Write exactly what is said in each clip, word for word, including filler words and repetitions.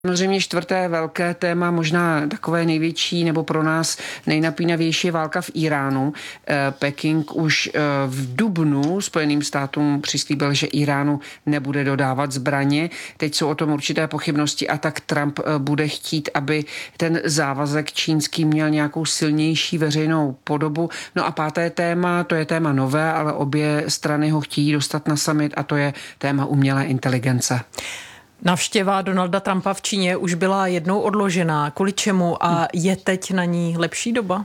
Samozřejmě čtvrté velké téma, možná takové největší nebo pro nás nejnapínavější je válka v Iránu. Peking už v dubnu Spojeným státům přislíbil, že Iránu nebude dodávat zbraně. Teď jsou o tom určité pochybnosti a tak Trump bude chtít, aby ten závazek čínský měl nějakou silnější veřejnou podobu. No a páté téma, to je téma nové, ale obě strany ho chtějí dostat na summit a to je téma umělé inteligence. Návštěva Donalda Trumpa v Číně už byla jednou odložená. Kvůli čemu a je teď na ní lepší doba?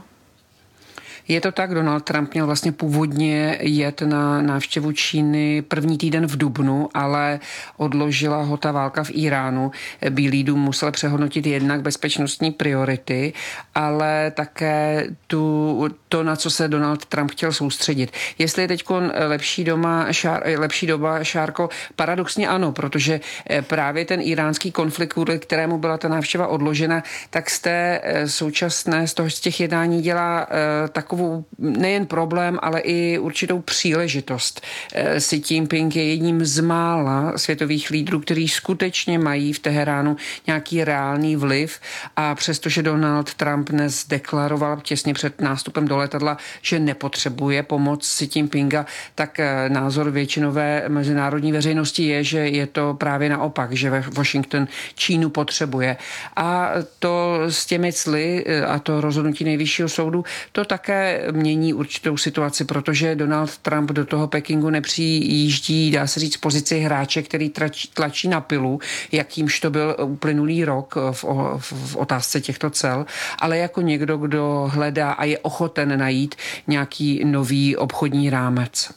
Je to tak, Donald Trump měl vlastně původně jet na návštěvu Číny první týden v dubnu, ale odložila ho ta válka v Iránu. Bílý dům musel přehodnotit jednak bezpečnostní priority, ale také tu, to, na co se Donald Trump chtěl soustředit. Jestli je teď lepší, doma, šár, lepší doba, Šárko, paradoxně ano, protože právě ten iránský konflikt, kvůli kterému byla ta návštěva odložena, tak z té současné, z toho z těch jednání dělá takovou nejen problém, ale i určitou příležitost. Xi Jinping je jedním z mála světových lídrů, kteří skutečně mají v Teheránu nějaký reálný vliv a přestože Donald Trump dnes deklaroval těsně před nástupem do letadla, že nepotřebuje pomoc Xi Jinpinga, tak názor většinové mezinárodní veřejnosti je, že je to právě naopak, že Washington Čínu potřebuje. A to s těmi cly a to rozhodnutí nejvyššího soudu, to také mění určitou situaci, protože Donald Trump do toho Pekingu nepřijíždí, dá se říct, pozici hráče, který tlačí na pilu, jakýmž to byl uplynulý rok v, v otázce těchto cel, ale jako někdo, kdo hledá a je ochoten najít nějaký nový obchodní rámec.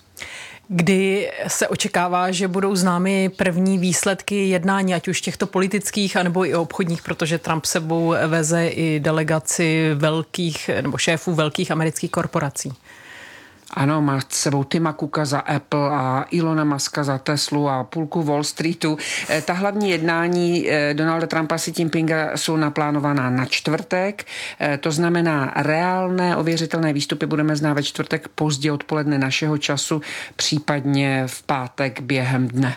Kdy se očekává, že budou známy první výsledky jednání, ať už těchto politických, anebo i obchodních, protože Trump sebou veze i delegaci velkých nebo šéfů velkých amerických korporací? Ano, má s sebou Tima Cooka za Apple a Elona Muska za Teslu a půlku Wall Streetu. Ta hlavní jednání Donalda Trumpa a Xi Jinpinga jsou naplánovaná na čtvrtek. To znamená, reálné ověřitelné výstupy budeme znát ve čtvrtek pozdě odpoledne našeho času, případně v pátek během dne.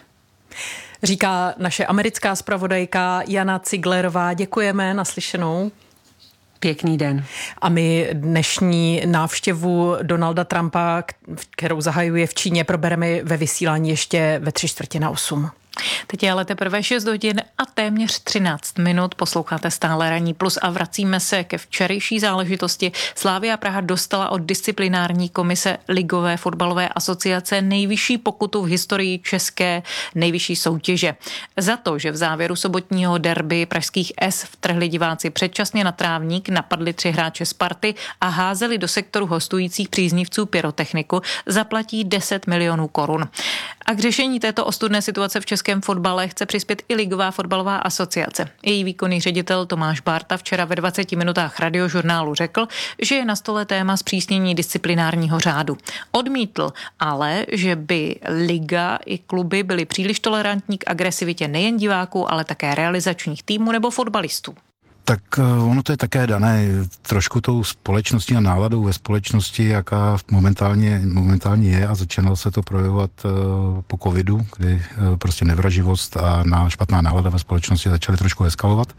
Říká naše americká zpravodajka Jana Ciglerová. Děkujeme, naslyšenou. Pěkný den. A my dnešní návštěvu Donalda Trumpa, kterou zahajuje v Číně, probereme ve vysílání ještě ve tři čtvrtě na osm. Teď je ale teprve šest hodin a téměř třináct minut. Posloucháte stále Ranní plus a vracíme se ke včerejší záležitosti. Slavia Praha dostala od disciplinární komise Ligové fotbalové asociace nejvyšší pokutu v historii české nejvyšší soutěže. Za to, že v závěru sobotního derby pražských S vtrhli diváci předčasně na trávník, napadli tři hráče Sparty a házeli do sektoru hostujících příznivců pyrotechniku, zaplatí deset milionů korun. A k řešení této ostudné situace v českém fotbale chce přispět i Ligová fotbalová asociace. Její výkonný ředitel Tomáš Bárta včera ve dvaceti minutách radiožurnálu řekl, že je na stole téma zpřísnění disciplinárního řádu. Odmítl ale, že by liga i kluby byly příliš tolerantní k agresivitě nejen diváků, ale také realizačních týmů nebo fotbalistů. Tak ono to je také dané trošku tou společností a náladou ve společnosti, jaká momentálně, momentálně je a začínalo se to projevovat po covidu, kdy prostě nevraživost a špatná nálada ve společnosti začaly trošku eskalovat.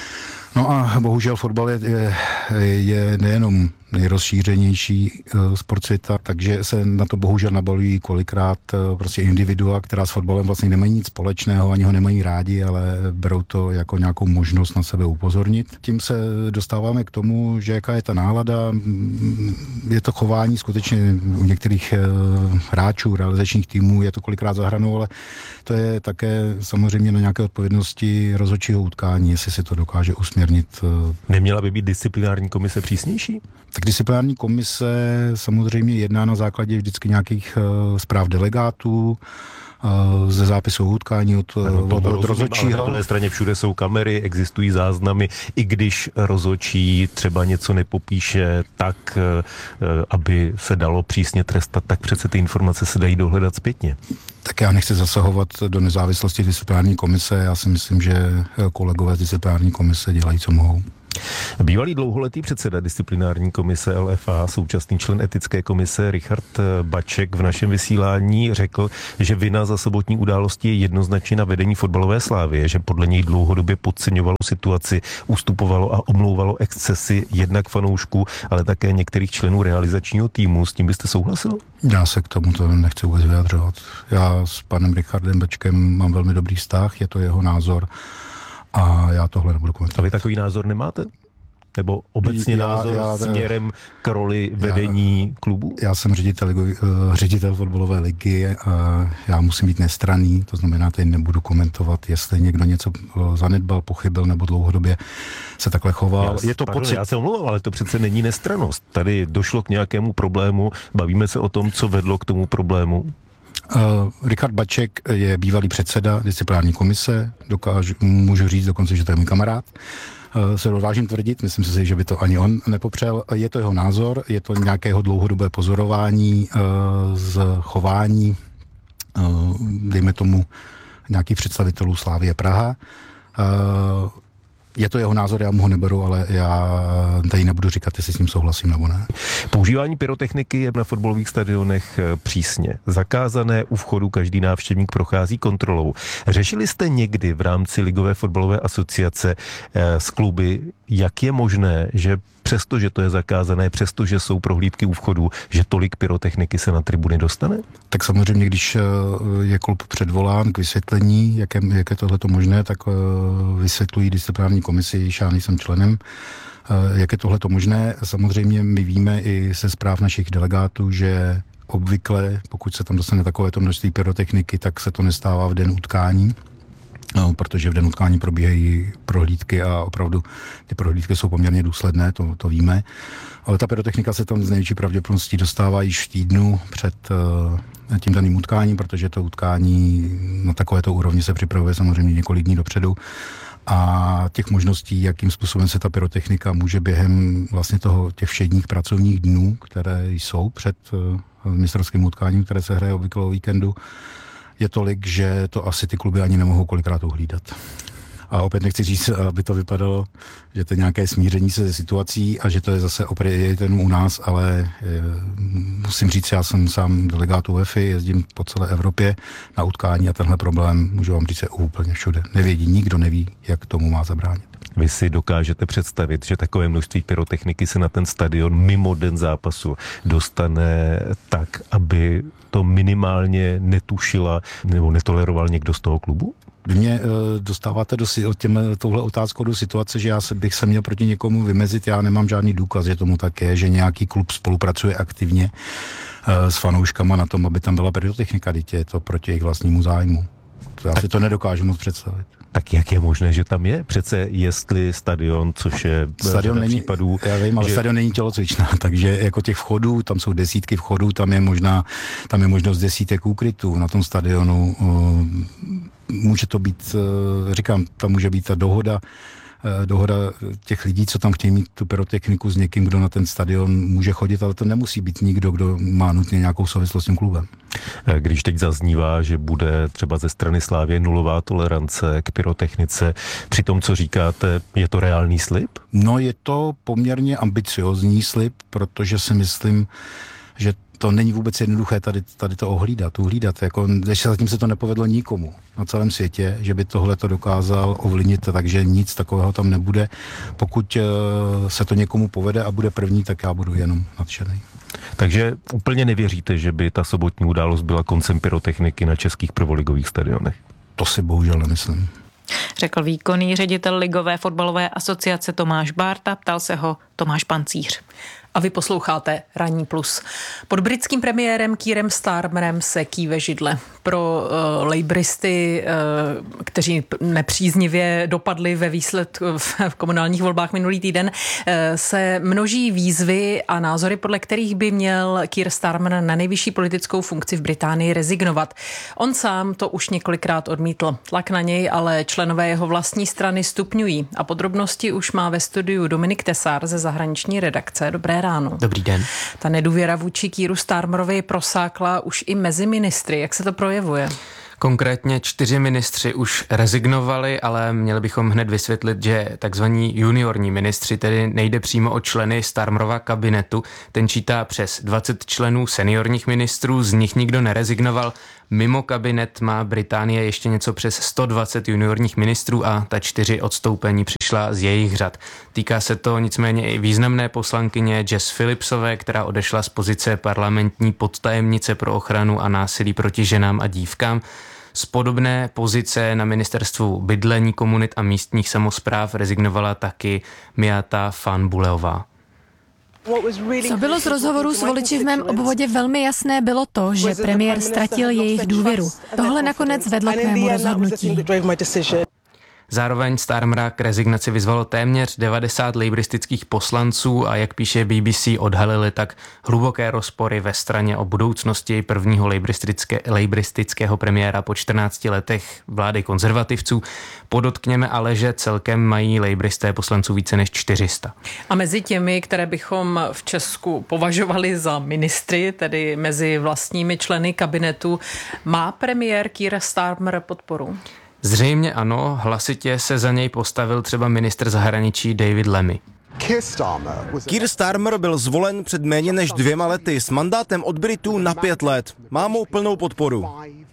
No a bohužel fotbal je, je, je nejenom nejrozšířenější uh, sport světa, takže se na to bohužel nabalují kolikrát uh, prostě individua, která s fotbalem vlastně nemají nic společného, ani ho nemají rádi, ale berou to jako nějakou možnost na sebe upozornit. Tím se dostáváme k tomu, že jaká je ta nálada, je to chování skutečně u některých uh, hráčů, realizačních týmů, je to kolikrát za hranou, ale to je také samozřejmě na nějaké odpovědnosti rozhodčího utkání, jestli si to dokáže usměrnit. Uh, Neměla by být disciplinární komise přísnější? Tak disciplinární komise samozřejmě jedná na základě vždycky nějakých uh, zpráv delegátů, uh, ze zápisu utkání od, ano, od, od rozhodčího. Na druhé straně všude jsou kamery, existují záznamy, i když rozhodčí třeba něco nepopíše tak, uh, aby se dalo přísně trestat, tak přece ty informace se dají dohledat zpětně. Tak já nechci zasahovat do nezávislosti disciplinární komise, já si myslím, že kolegové z disciplinární komise dělají, co mohou. Bývalý dlouholetý předseda disciplinární komise L F A, současný člen etické komise Richard Baček v našem vysílání řekl, že vina za sobotní události je jednoznačně na vedení fotbalové Slávie, že podle něj dlouhodobě podceňovalo situaci, ustupovalo a omlouvalo excesy jednak fanoušků, ale také některých členů realizačního týmu. S tím byste souhlasil? Já se k tomuto nechci vůbec vyjadřovat. Já s panem Richardem Bačkem mám velmi dobrý vztah, je to jeho názor. A já tohle nebudu komentovat. A vy takový názor nemáte? Nebo obecně já, názor já, směrem k roli vedení já, klubu? Já jsem ředitel, ředitel fotbalové ligy a já musím být nestranný, to znamená, tady nebudu komentovat, jestli někdo něco zanedbal, pochybil nebo dlouhodobě se takhle choval. Já, je to pardon, pocit... já se omlouvám, ale to přece není nestrannost. Tady došlo k nějakému problému, bavíme se o tom, co vedlo k tomu problému. Uh, Richard Baček je bývalý předseda disciplinární komise, dokážu, můžu říct dokonce, že to je můj kamarád. Uh, se dovážím tvrdit, myslím si, že by to ani on nepopřel. Je to jeho názor, je to nějakého dlouhodobé pozorování uh, z chování, uh, dejme tomu, nějakých představitelů Slavie Praha. Uh, Je to jeho názor, já mu ho neberu, ale já tady nebudu říkat, jestli s ním souhlasím nebo ne. Používání pyrotechniky je na fotbalových stadionech přísně zakázané, u vchodu každý návštěvník prochází kontrolou. Řešili jste někdy v rámci Ligové fotbalové asociace eh, s kluby, jak je možné, že přesto, že to je zakázané, přesto, že jsou prohlídky u vchodu, že tolik pyrotechniky se na tribuny dostane? Tak samozřejmě, když je klub předvolán k vysvětlení, jak je, jak je tohleto možné, tak vysvětlují disciplinární komisi, již já nejsem členem, jak je tohleto možné. Samozřejmě my víme i se zpráv našich delegátů, že obvykle, pokud se tam dostane takovéto množství pyrotechniky, tak se to nestává v den utkání. No, protože v den utkání probíhají prohlídky a opravdu ty prohlídky jsou poměrně důsledné, to, to víme. Ale ta pyrotechnika se tam z největší pravděpodobností dostává již v týdnu před uh, tím daným utkáním, protože to utkání na takovéto úrovni se připravuje samozřejmě několik dní dopředu. A těch možností, jakým způsobem se ta pyrotechnika může během vlastně toho těch všedních pracovních dnů, které jsou před uh, mistrovským utkáním, které se hraje obvykle o víkendu, je tolik, že to asi ty kluby ani nemohou kolikrát uhlídat. A opět nechci říct, aby to vypadalo, že to je nějaké smíření se ze situací a že to je zase opět jen u nás, ale je, musím říct, já jsem sám delegát U E F I, jezdím po celé Evropě na utkání a tenhle problém, můžu vám říct, je úplně všude. Nevědí, nikdo neví, jak tomu má zabránit. Vy si dokážete představit, že takové množství pyrotechniky se na ten stadion mimo den zápasu dostane tak, aby to minimálně netušila nebo netoleroval někdo z toho klubu? Vy mě e, dostáváte do, těm, touhle otázkou do situace, že já se, bych se měl proti někomu vymezit, já nemám žádný důkaz, že tomu tak je, že nějaký klub spolupracuje aktivně e, s fanouškama na tom, aby tam byla pyrotechnika, dítě je to proti jejich vlastnímu zájmu. Já si to nedokážu moc představit. Tak jak je možné, že tam je? Přece jestli stadion, což je stadion není, případů... Já vím, ale že... stadion není tělocvičná, takže jako těch vchodů, tam jsou desítky vchodů, tam je možná, tam je možnost desítek úkrytů na tom stadionu. Může to být, říkám, tam může být ta dohoda, dohoda těch lidí, co tam chtějí mít tu pyrotechniku s někým, kdo na ten stadion může chodit, ale to nemusí být nikdo, kdo má nutně nějakou souvislost s tím klubem. Když teď zaznívá, že bude třeba ze strany Slávie nulová tolerance k pyrotechnice, při tom, co říkáte, je to reálný slib? No, je to poměrně ambiciozní slib, protože si myslím, že to není vůbec jednoduché tady, tady to ohlídat, uhlídat. Jako, ještě zatím se to nepovedlo nikomu na celém světě, že by tohle to dokázal ovlivnit, takže nic takového tam nebude. Pokud uh, se to někomu povede a bude první, tak já budu jenom nadšený. Takže úplně nevěříte, že by ta sobotní událost byla koncem pyrotechniky na českých prvoligových stadionech? To si bohužel nemyslím. Řekl výkonný ředitel Ligové fotbalové asociace Tomáš Bárta, ptal se ho Tomáš Pancíř. A vy posloucháte Ranní plus. Pod britským premiérem Keirem Starmerem se kýve židle. Pro uh, lejbristy, uh, kteří nepříznivě dopadli ve výsledku v komunálních volbách minulý týden, uh, se množí výzvy a názory, podle kterých by měl Keir Starmer na nejvyšší politickou funkci v Británii rezignovat. On sám to už několikrát odmítl. Tlak na něj ale členové jeho vlastní strany stupňují. A podrobnosti už má ve studiu Dominik Tesár ze zahraniční redakce. Dobré ráno. Dobrý den. Ta nedůvěra vůči Keiru Starmerovi prosákla už i mezi ministry. Jak se to projevuje? Konkrétně čtyři ministři už rezignovali, ale měli bychom hned vysvětlit, že takzvaní juniorní ministři, tedy nejde přímo o členy Starmerova kabinetu, ten čítá přes dvacet členů seniorních ministrů, z nich nikdo nerezignoval. Mimo kabinet má Británie ještě něco přes sto dvacet juniorních ministrů a ta čtyři odstoupení přišla z jejich řad. Týká se to nicméně i významné poslankyně Jess Phillipsové, která odešla z pozice parlamentní podtajemnice pro ochranu a násilí proti ženám a dívkám. Z podobné pozice na ministerstvu bydlení, komunit a místních samospráv rezignovala taky Miata Fanbuleová. Co bylo z rozhovoru s voliči v mém obvodě velmi jasné, bylo to, že premiér ztratil jejich důvěru. Tohle nakonec vedlo k mému rozhodnutí. Zároveň Starmera k rezignaci vyzvalo téměř devadesát lejbristických poslanců a jak píše B B C, odhalili tak hluboké rozpory ve straně o budoucnosti prvního lejbristické, lejbristického premiéra po čtrnácti letech vlády konzervativců. Podotkněme ale, že celkem mají lejbristé poslanců více než čtyři sta. A mezi těmi, které bychom v Česku považovali za ministry, tedy mezi vlastními členy kabinetu, má premiér Keir Starmer podporu? Zřejmě ano, hlasitě se za něj postavil třeba ministr zahraničí David Lammy. Keir Starmer byl zvolen před méně než dvěma lety s mandátem od Britů na pět let. Má mou plnou podporu.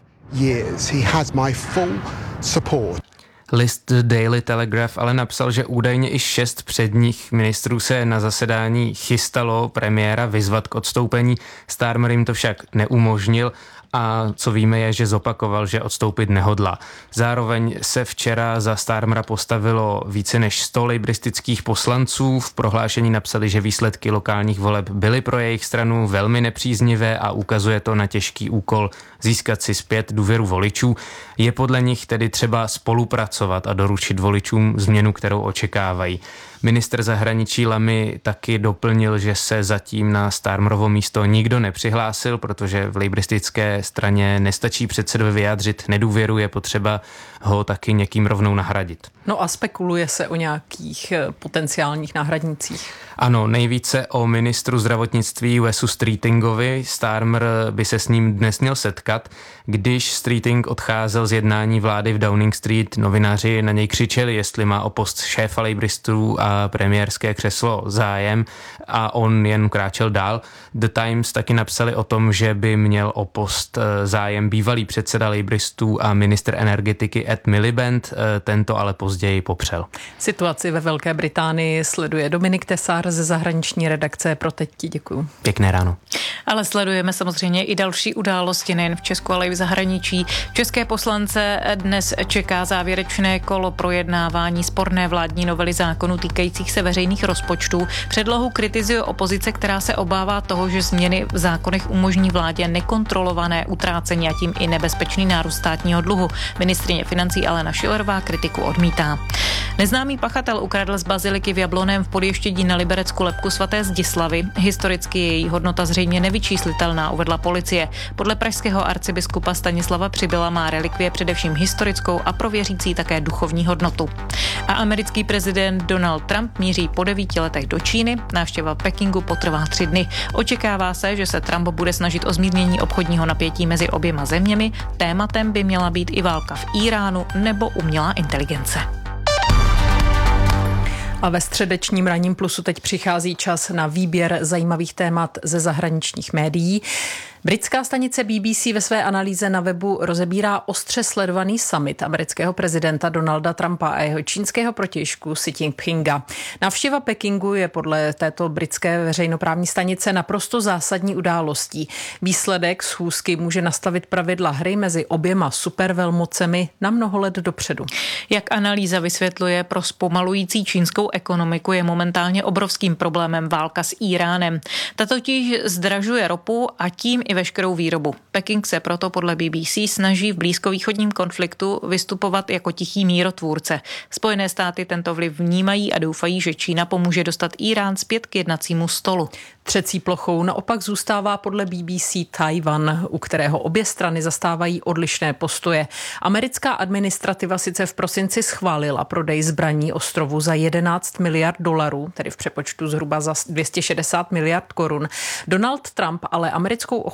List Daily Telegraph ale napsal, že údajně i šest předních ministrů se na zasedání chystalo premiéra vyzvat k odstoupení. Starmer jim to však neumožnil a co víme je, že zopakoval, že odstoupit nehodlá. Zároveň se včera za Starmera postavilo více než sto lejbristických poslanců. V prohlášení napsali, že výsledky lokálních voleb byly pro jejich stranu velmi nepříznivé a ukazuje to na těžký úkol získat si zpět důvěru voličů. Je podle nich tedy třeba spolupracovat a doručit voličům změnu, kterou očekávají. Ministr zahraničí Lammy taky doplnil, že se zatím na Starmerovo místo nikdo nepřihlásil, protože v lejbristické straně nestačí předsedovi vyjádřit nedůvěru, je potřeba ho taky někým rovnou nahradit. No a spekuluje se o nějakých potenciálních náhradnících. Ano, nejvíce o ministru zdravotnictví Wesu Streetingovi. Starmer by se s ním dnes měl setkat. Když Streeting odcházel z jednání vlády v Downing Street, novináři na něj křičeli, jestli má o post šéfa lejbristů a premiérské křeslo zájem, a on jen kráčel dál. The Times taky napsali o tom, že by měl o post zájem bývalý předseda lejbristů a ministr energetiky Ed Miliband, tento ale později popřel. Situaci ve Velké Británii sleduje Dominik Tesár ze zahraniční redakce. Pro teď ti děkuju. Pěkné ráno. Ale sledujeme samozřejmě i další události nejen v Česku, ale i v zahraničí. České poslance dnes čeká závěrečné kolo projednávání sporné vládní novely zákonů týkajících se veřejných rozpočtů. Předlohu kritizuje opozice, která se obává toho, že změny v zákonech umožní vládě nekontrolované utrácení a tím i nebezpečný nárůst státního dluhu. Ministryně financí Alena Schillerová kritiku odmítá. Neznámý pachatel ukradl z baziliky v Jablonném v Podještědí na Liberecku lebku svaté Zdislavy. Historicky je její hodnota zřejmě nevyčíslitelná, uvedla policie. Podle pražského arcibiskupa Stanislava Přibyla má relikvie především historickou a pro věřící také duchovní hodnotu. A americký prezident Donald Trump míří po devíti letech do Číny. Návštěva Pekingu potrvá tři dny. Očekává se, že se Trump bude snažit o zmírnění obchodního napětí mezi oběma zeměmi. Tématem by měla být i válka v Íránu nebo umělá inteligence. A ve středečním Ranním plusu teď přichází čas na výběr zajímavých témat ze zahraničních médií. Britská stanice B B C ve své analýze na webu rozebírá ostře sledovaný summit amerického prezidenta Donalda Trumpa a jeho čínského protějšku Xi Jinpinga. Návštěva Pekingu je podle této britské veřejnoprávní stanice naprosto zásadní událostí. Výsledek schůzky může nastavit pravidla hry mezi oběma supervelmocemi na mnoho let dopředu. Jak analýza vysvětluje, pro zpomalující čínskou ekonomiku je momentálně obrovským problémem válka s Íránem. Ta totiž zdražuje ropu a tím i veškerou výrobu. Peking se proto podle B B C snaží v blízkovýchodním konfliktu vystupovat jako tichý mírotvůrce. Spojené státy tento vliv vnímají a doufají, že Čína pomůže dostat Írán zpět k jednacímu stolu. Třecí plochou naopak zůstává podle B B C Tajvan, u kterého obě strany zastávají odlišné postoje. Americká administrativa sice v prosinci schválila prodej zbraní ostrovu za jedenáct miliard dolarů, tedy v přepočtu zhruba za dvě stě šedesát miliard korun. Donald Trump ale americkou ochotu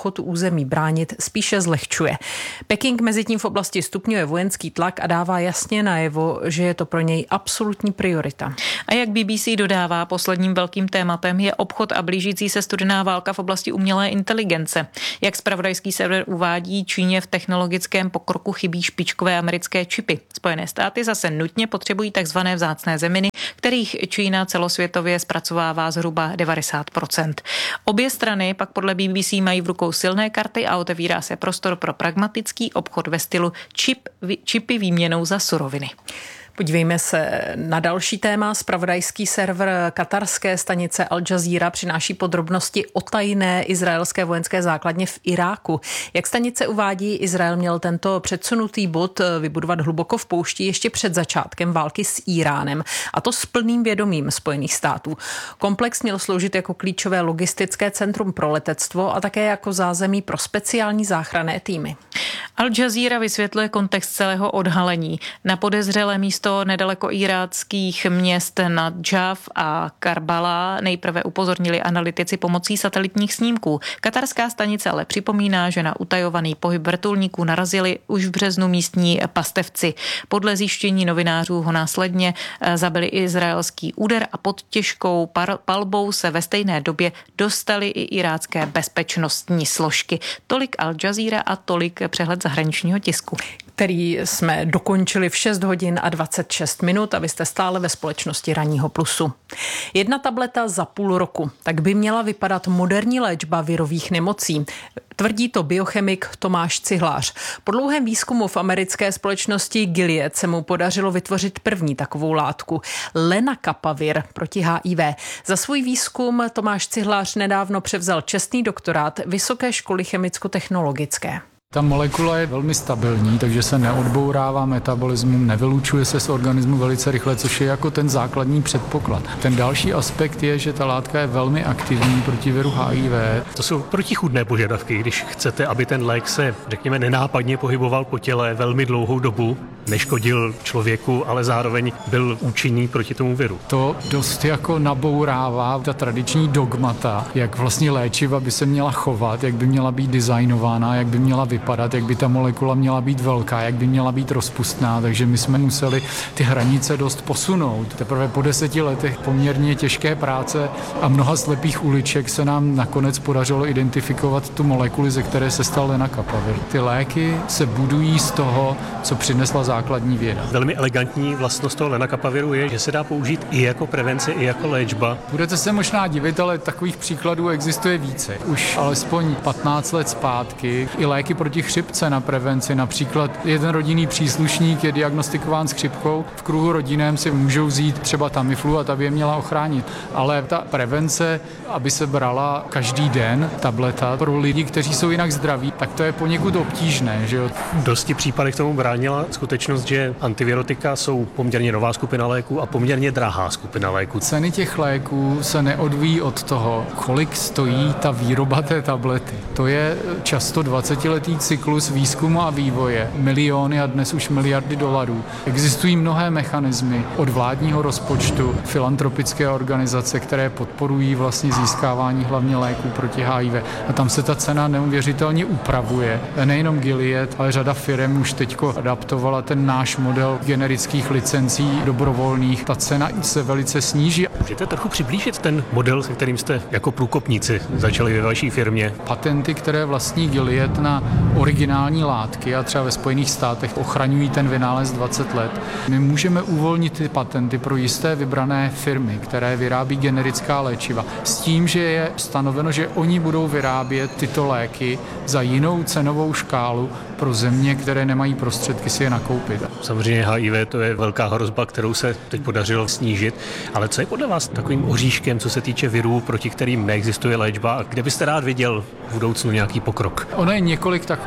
ochotu území bránit spíše zlehčuje. Peking mezitím v oblasti stupňuje vojenský tlak a dává jasně najevo, že je to pro něj absolutní priorita. A jak B B C dodává, posledním velkým tématem je obchod a blížící se studená válka v oblasti umělé inteligence. Jak zpravodajský server uvádí, Číně v technologickém pokroku chybí špičkové americké čipy. Spojené státy zase nutně potřebují takzvané vzácné zeminy, kterých Čína celosvětově zpracovává zhruba devadesát procent. Obě strany pak podle B B C mají v rukou silné karty a otevírá se prostor pro pragmatický obchod ve stylu čip, čipy výměnou za suroviny. Podívejme se na další téma. Zpravodajský server katarské stanice Al Jazeera přináší podrobnosti o tajné izraelské vojenské základně v Iráku. Jak stanice uvádí, Izrael měl tento předsunutý bod vybudovat hluboko v poušti ještě před začátkem války s Íránem, a to s plným vědomím Spojených států. Komplex měl sloužit jako klíčové logistické centrum pro letectvo a také jako zázemí pro speciální záchranné týmy. Al Jazeera vysvětluje kontext celého odhalení. Na podezřelé místo nedaleko iráckých měst Nadžaf a Karbala nejprve upozornili analytici pomocí satelitních snímků. Katarská stanice ale připomíná, že na utajovaný pohyb vrtulníků narazili už v březnu místní pastevci. Podle zjištění novinářů ho následně zabili izraelský úder a pod těžkou palbou se ve stejné době dostali i irácké bezpečnostní složky. Tolik Al Jazeera a tolik přehled zahraničního tisku, který jsme dokončili v šest hodin a dvacet šest minut a vy jste stále ve společnosti Ranního plusu. Jedna tableta za půl roku, tak by měla vypadat moderní léčba virových nemocí. Tvrdí to biochemik Tomáš Cihlář. Po dlouhém výzkumu v americké společnosti Gilead se mu podařilo vytvořit první takovou látku, lenacapavir proti H I V. Za svůj výzkum Tomáš Cihlář nedávno převzal čestný doktorát Vysoké školy chemicko-technologické. Ta molekula je velmi stabilní, takže se neodbourává metabolismem, nevylučuje se z organismu velice rychle, což je jako ten základní předpoklad. Ten další aspekt je, že ta látka je velmi aktivní proti viru H I V. To jsou protichůdné požadavky, když chcete, aby ten lék se, řekněme, nenápadně pohyboval po těle velmi dlouhou dobu, neškodil člověku, ale zároveň byl účinný proti tomu viru. To dost jako nabourává ta tradiční dogmata, jak vlastně léčiva by se měla chovat, jak by měla být designována, jak by měla vypadat, jak by ta molekula měla být velká, jak by měla být rozpustná, takže my jsme museli ty hranice dost posunout. Teprve po deseti letech poměrně těžké práce a mnoha slepých uliček se nám nakonec podařilo identifikovat tu molekuli, ze které se stal lenacapavir. Ty léky se budují z toho, co přinesla základní věda. Velmi elegantní vlastnost toho lenacapaviru je, že se dá použít i jako prevence, i jako léčba. Budete se možná divit, ale takových příkladů existuje více. Už alespoň patnáct let zpátky i léky proti chřipce na prevenci. Například jeden rodinný příslušník je diagnostikován s chřipkou, v kruhu rodinném si můžou vzít třeba Tamiflu a ta by je měla ochránit. Ale ta prevence, aby se brala každý den tableta pro lidi, kteří jsou jinak zdraví, tak to je poněkud obtížné, že jo? V dosti případech tomu bránila skutečnost, že antivirotika jsou poměrně nová skupina léků a poměrně drahá skupina léků. Ceny těch léků se neodvíjí od toho, kolik stojí ta výroba té tablety. To je často dvacetiletý cyklus výzkumu a vývoje, miliony a dnes už miliardy dolarů. Existují mnohé mechanismy od vládního rozpočtu, filantropické organizace, které podporují vlastně získávání hlavně léků proti H I V. A tam se ta cena neuvěřitelně upravuje. Nejenom Gilead, ale řada firem už teďko adaptovala ten náš model generických licencí dobrovolných. Ta cena se velice sníží. Můžete trochu přiblížit ten model, se kterým jste jako průkopníci začali ve vaší firmě? Patenty, které vlastní Gilead na originální látky a třeba ve Spojených státech ochraňují ten vynález dvacet let. My můžeme uvolnit ty patenty pro jisté vybrané firmy, které vyrábí generická léčiva. S tím, že je stanoveno, že oni budou vyrábět tyto léky za jinou cenovou škálu pro země, které nemají prostředky si je nakoupit. Samozřejmě H I V to je velká hrozba, kterou se teď podařilo snížit, ale co je podle vás takovým oříškem, co se týče virů, proti kterým neexistuje léčba a kde byste rád viděl v budoucnu nějaký pokrok? Ono je několik takových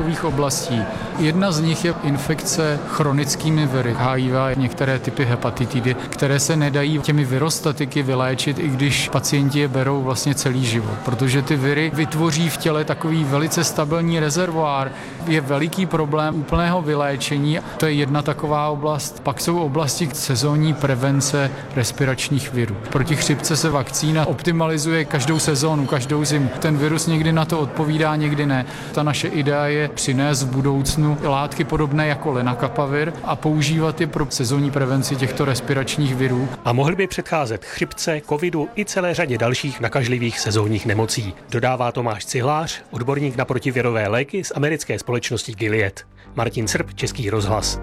takových oblastí. Jedna z nich je infekce chronickými viry, H I V a některé typy hepatitidy, které se nedají těmi virostatiky vyléčit, i když pacienti je berou vlastně celý život, protože ty viry vytvoří v těle takový velice stabilní rezervoár. Je veliký problém úplného vyléčení, to je jedna taková oblast. Pak jsou oblasti sezónní prevence respiračních virů. Proti chřipce se vakcína optimalizuje každou sezónu, každou zimu. Ten virus někdy na to odpovídá, někdy ne. Ta naše idea je přinést v budoucnu látky podobné jako lenacapavir a používat je pro sezónní prevenci těchto respiračních virů. A mohly by předcházet chřipce, covidu i celé řadě dalších nakažlivých sezónních nemocí. Dodává Tomáš Cihlář, odborník na protivirové léky z americké společnosti Gilead. Martin Srb, Český rozhlas.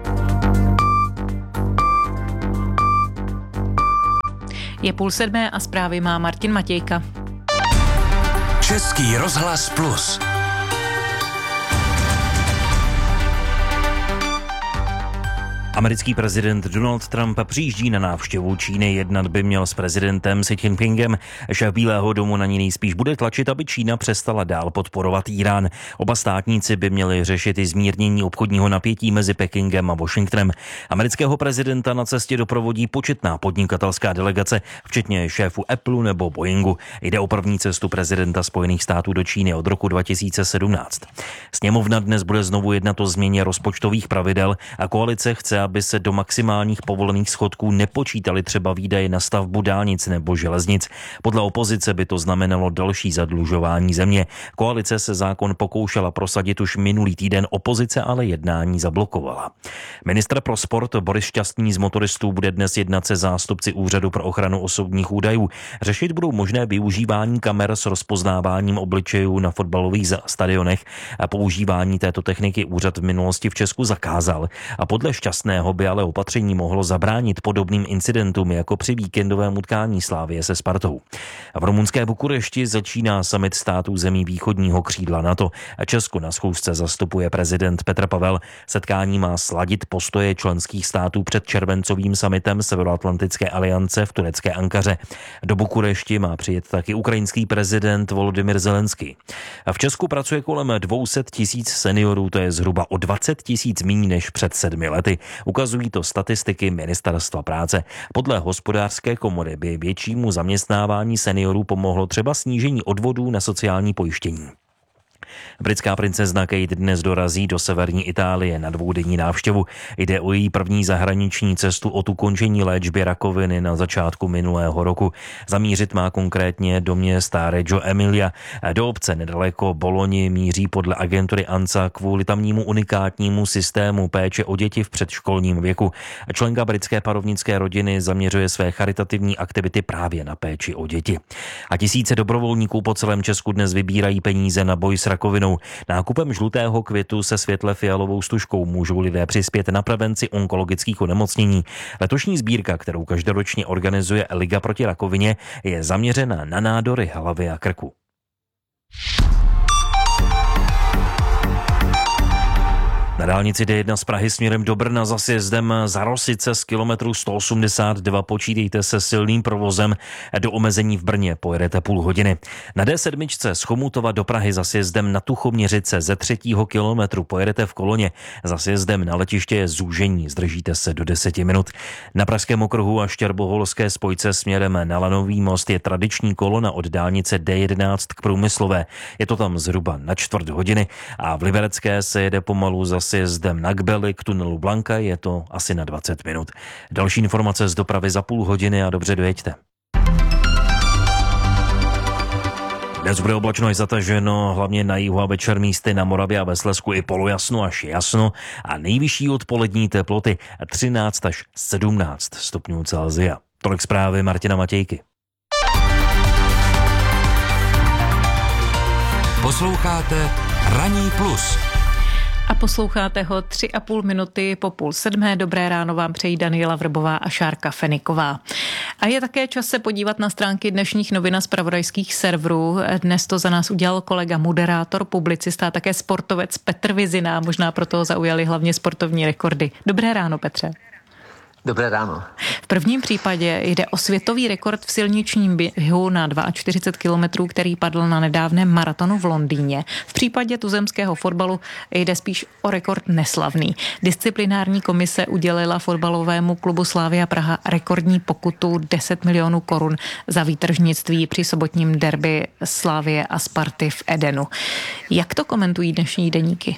Je půl sedmé a zprávy má Martin Matějka. Český rozhlas plus. Americký prezident Donald Trump přijíždí na návštěvu Číny. Jednat by měl s prezidentem Xi Jinpingem. Šéf Bílého domu na ní nejspíš bude tlačit, aby Čína přestala dál podporovat Írán. Oba státníci by měli řešit i zmírnění obchodního napětí mezi Pekingem a Washingtonem. Amerického prezidenta na cestě doprovodí početná podnikatelská delegace, včetně šéfů Apple nebo Boeingu. Jde o první cestu prezidenta Spojených států do Číny od roku dva tisíce sedmnáct. Sněmovna dnes bude znovu jednat o změně rozpočtových pravidel a koalice chce, aby se do maximálních povolených schodků nepočítaly třeba výdaje na stavbu dálnic nebo železnic. Podle opozice by to znamenalo další zadlužování země. Koalice se zákon pokoušela prosadit už minulý týden, opozice ale jednání zablokovala. Ministr pro sport Boris Šťastný z motoristů bude dnes jednat se zástupci Úřadu pro ochranu osobních údajů. Řešit budou možné využívání kamer s rozpoznáváním obličejů na fotbalových stadionech. A používání této techniky úřad v minulosti v Česku zakázal. A podle Šťastného by ale opatření mohlo zabránit podobným incidentům jako při víkendovém utkání Slavie se Spartou. V rumunské Bukurešti začíná summit států zemí východního křídla NATO. Česko na schůzce zastupuje prezident Petr Pavel. Setkání má sladit postoje členských států před červencovým summitem Severoatlantické aliance v turecké Ankaře. Do Bukurešti má přijet taky ukrajinský prezident Volodymyr Zelenský. V Česku pracuje kolem dvě stě tisíc seniorů, to je zhruba o dvacet tisíc míň než před sedmi lety. Ukazují to statistiky Ministerstva práce. Podle hospodářské komory by většímu zaměstnávání seniorů pomohlo třeba snížení odvodů na sociální pojištění. Britská princezna Kate dnes dorazí do severní Itálie na dvoudenní návštěvu. Jde o její první zahraniční cestu od ukončení léčby rakoviny na začátku minulého roku. Zamířit má konkrétně do města Reggio Emilia. Do obce nedaleko Boloni míří podle agentury ANSA kvůli tamnímu unikátnímu systému péče o děti v předškolním věku. Členka britské parovnické rodiny zaměřuje své charitativní aktivity právě na péči o děti. A tisíce dobrovolníků po celém Česku dnes vybírají peníze na boj s rakovinou. Nákupem žlutého květu se světle fialovou stužkou můžou lidé přispět na prevenci onkologických onemocnění. Letošní sbírka, kterou každoročně organizuje Liga proti rakovině, je zaměřena na nádory hlavy a krku. Na dálnici D jedna z Prahy směrem do Brna za sjezdem za Rosice z kilometru sto osmdesát dva počítejte se silným provozem. Do omezení v Brně pojedete půl hodiny. Na D sedm z Chomutova do Prahy za sjezdem na Tuchoměřice ze třetího kilometru pojedete v koloně. Za sjezdem na letiště je zúžení, zdržíte se do deseti minut. Na pražském okruhu a štěrboholské spojce směrem na Lanový most je tradiční kolona od dálnice D jedenáct k Průmyslové. Je to tam zhruba na čtvrt hodiny a v Liberecké se jede pomalu za sjezdem na Kbely k tunelu Blanka, je to asi na dvacet minut. Další informace z dopravy za půl hodiny a dobře dojeďte. Dnes bude oblačno i zataženo, hlavně na jihu a večer místy na Moravě a ve Slezsku i polojasno až jasno a nejvyšší odpolední teploty třináct až sedmnáct stupňů Celsia. Tolik zprávy Martina Matějky. Posloucháte Ranní plus. A posloucháte ho tři a půl minuty po půl sedmé. Dobré ráno vám přejí Daniela Vrbová a Šárka Feniková. A je také čas se podívat na stránky dnešních novin a zpravodajských serverů. Dnes to za nás udělal kolega moderátor, publicista a také sportovec Petr Vizina. Možná proto zaujali hlavně sportovní rekordy. Dobré ráno, Petře. Dobré ráno. V prvním případě jde o světový rekord v silničním běhu na čtyřicet dva kilometrů, který padl na nedávném maratonu v Londýně. V případě tuzemského fotbalu jde spíš o rekord neslavný. Disciplinární komise udělila fotbalovému klubu Slavia Praha rekordní pokutu deset milionů korun za výtržnictví při sobotním derby Slavie a Sparty v Edenu. Jak to komentují dnešní deníky?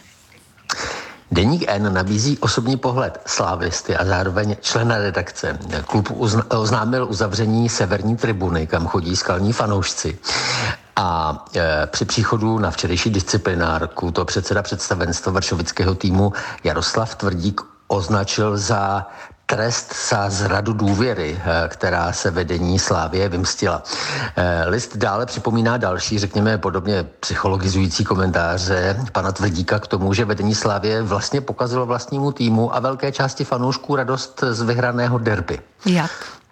Deník N nabízí osobní pohled slávisty a zároveň člena redakce. Klub oznámil uzavření severní tribuny, kam chodí skalní fanoušci. A e, při příchodu na včerejší disciplinárku to předseda představenstva varšovického týmu Jaroslav Tvrdík označil za trest za zradu důvěry, která se vedení Slavie vymstila. List dále připomíná další, řekněme, podobně psychologizující komentáře pana Tvrdíka k tomu, že vedení Slavie vlastně pokazilo vlastnímu týmu a velké části fanoušků radost z vyhraného derby. Jak?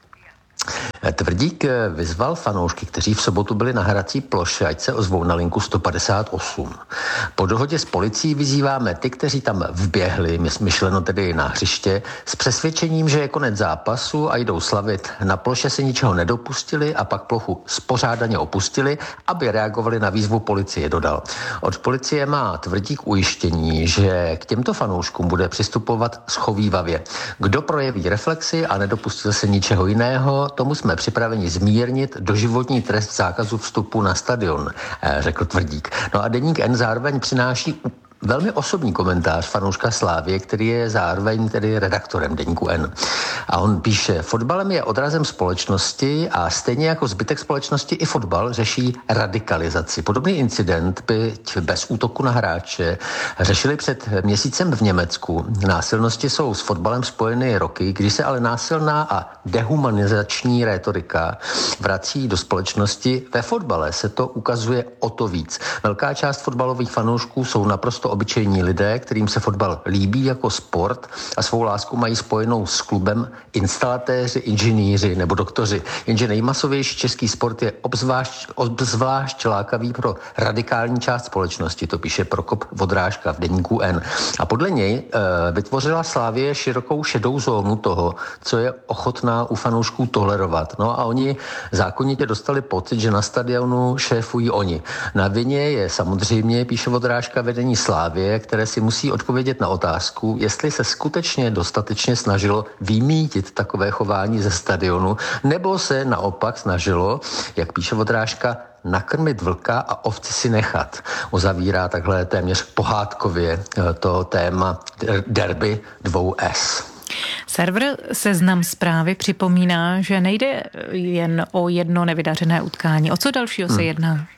Tvrdík vyzval fanoušky, kteří v sobotu byli na hrací ploše, ať se ozvou na linku sto padesát osm. Po dohodě s policií vyzýváme ty, kteří tam vběhli, myšleno tedy na hřiště, s přesvědčením, že je konec zápasu a jdou slavit. Na ploše se ničeho nedopustili a pak plochu spořádaně opustili, aby reagovali na výzvu policie, dodal. Od policie má Tvrdík ujištění, že k těmto fanouškům bude přistupovat schovívavě. Kdo projeví reflexi a nedopustil se ničeho jiného, tomu jsme připraveni zmírnit doživotní trest zákazu vstupu na stadion, řekl Tvrdík. No a deník N zároveň přináší velmi osobní komentář fanouška Slávie, který je zároveň tedy redaktorem deníku N. A on píše, fotbalem je odrazem společnosti a stejně jako zbytek společnosti i fotbal řeší radikalizaci. Podobný incident, byť bez útoku na hráče, řešili před měsícem v Německu. Násilnosti jsou s fotbalem spojeny roky, když se ale násilná a dehumanizační rétorika vrací do společnosti. Ve fotbale se to ukazuje o to víc. Velká část fotbalových fanoušků jsou naprosto obyčejní lidé, kterým se fotbal líbí jako sport a svou lásku mají spojenou s klubem instalatéři, inženýři nebo doktoři. Jenže nejmasovější český sport je obzvlášť, obzvlášť lákavý pro radikální část společnosti, to píše Prokop Vodrážka v deníku N. A podle něj e, vytvořila Slavie širokou šedou zónu toho, co je ochotná u fanoušků tolerovat. No a oni zákonitě dostali pocit, že na stadionu šéfují oni. Na vině je samozřejmě, píše Vodrážka, vedení Slavie, které si musí odpovědět na otázku, jestli se skutečně dostatečně snažilo vymítit takové chování ze stadionu, nebo se naopak snažilo, jak píše Vodrážka, nakrmit vlka a ovci si nechat. Uzavírá takhle téměř pohádkově to téma derby dvou S. Server Seznam Zprávy připomíná, že nejde jen o jedno nevydařené utkání. O co dalšího se jedná? Hmm.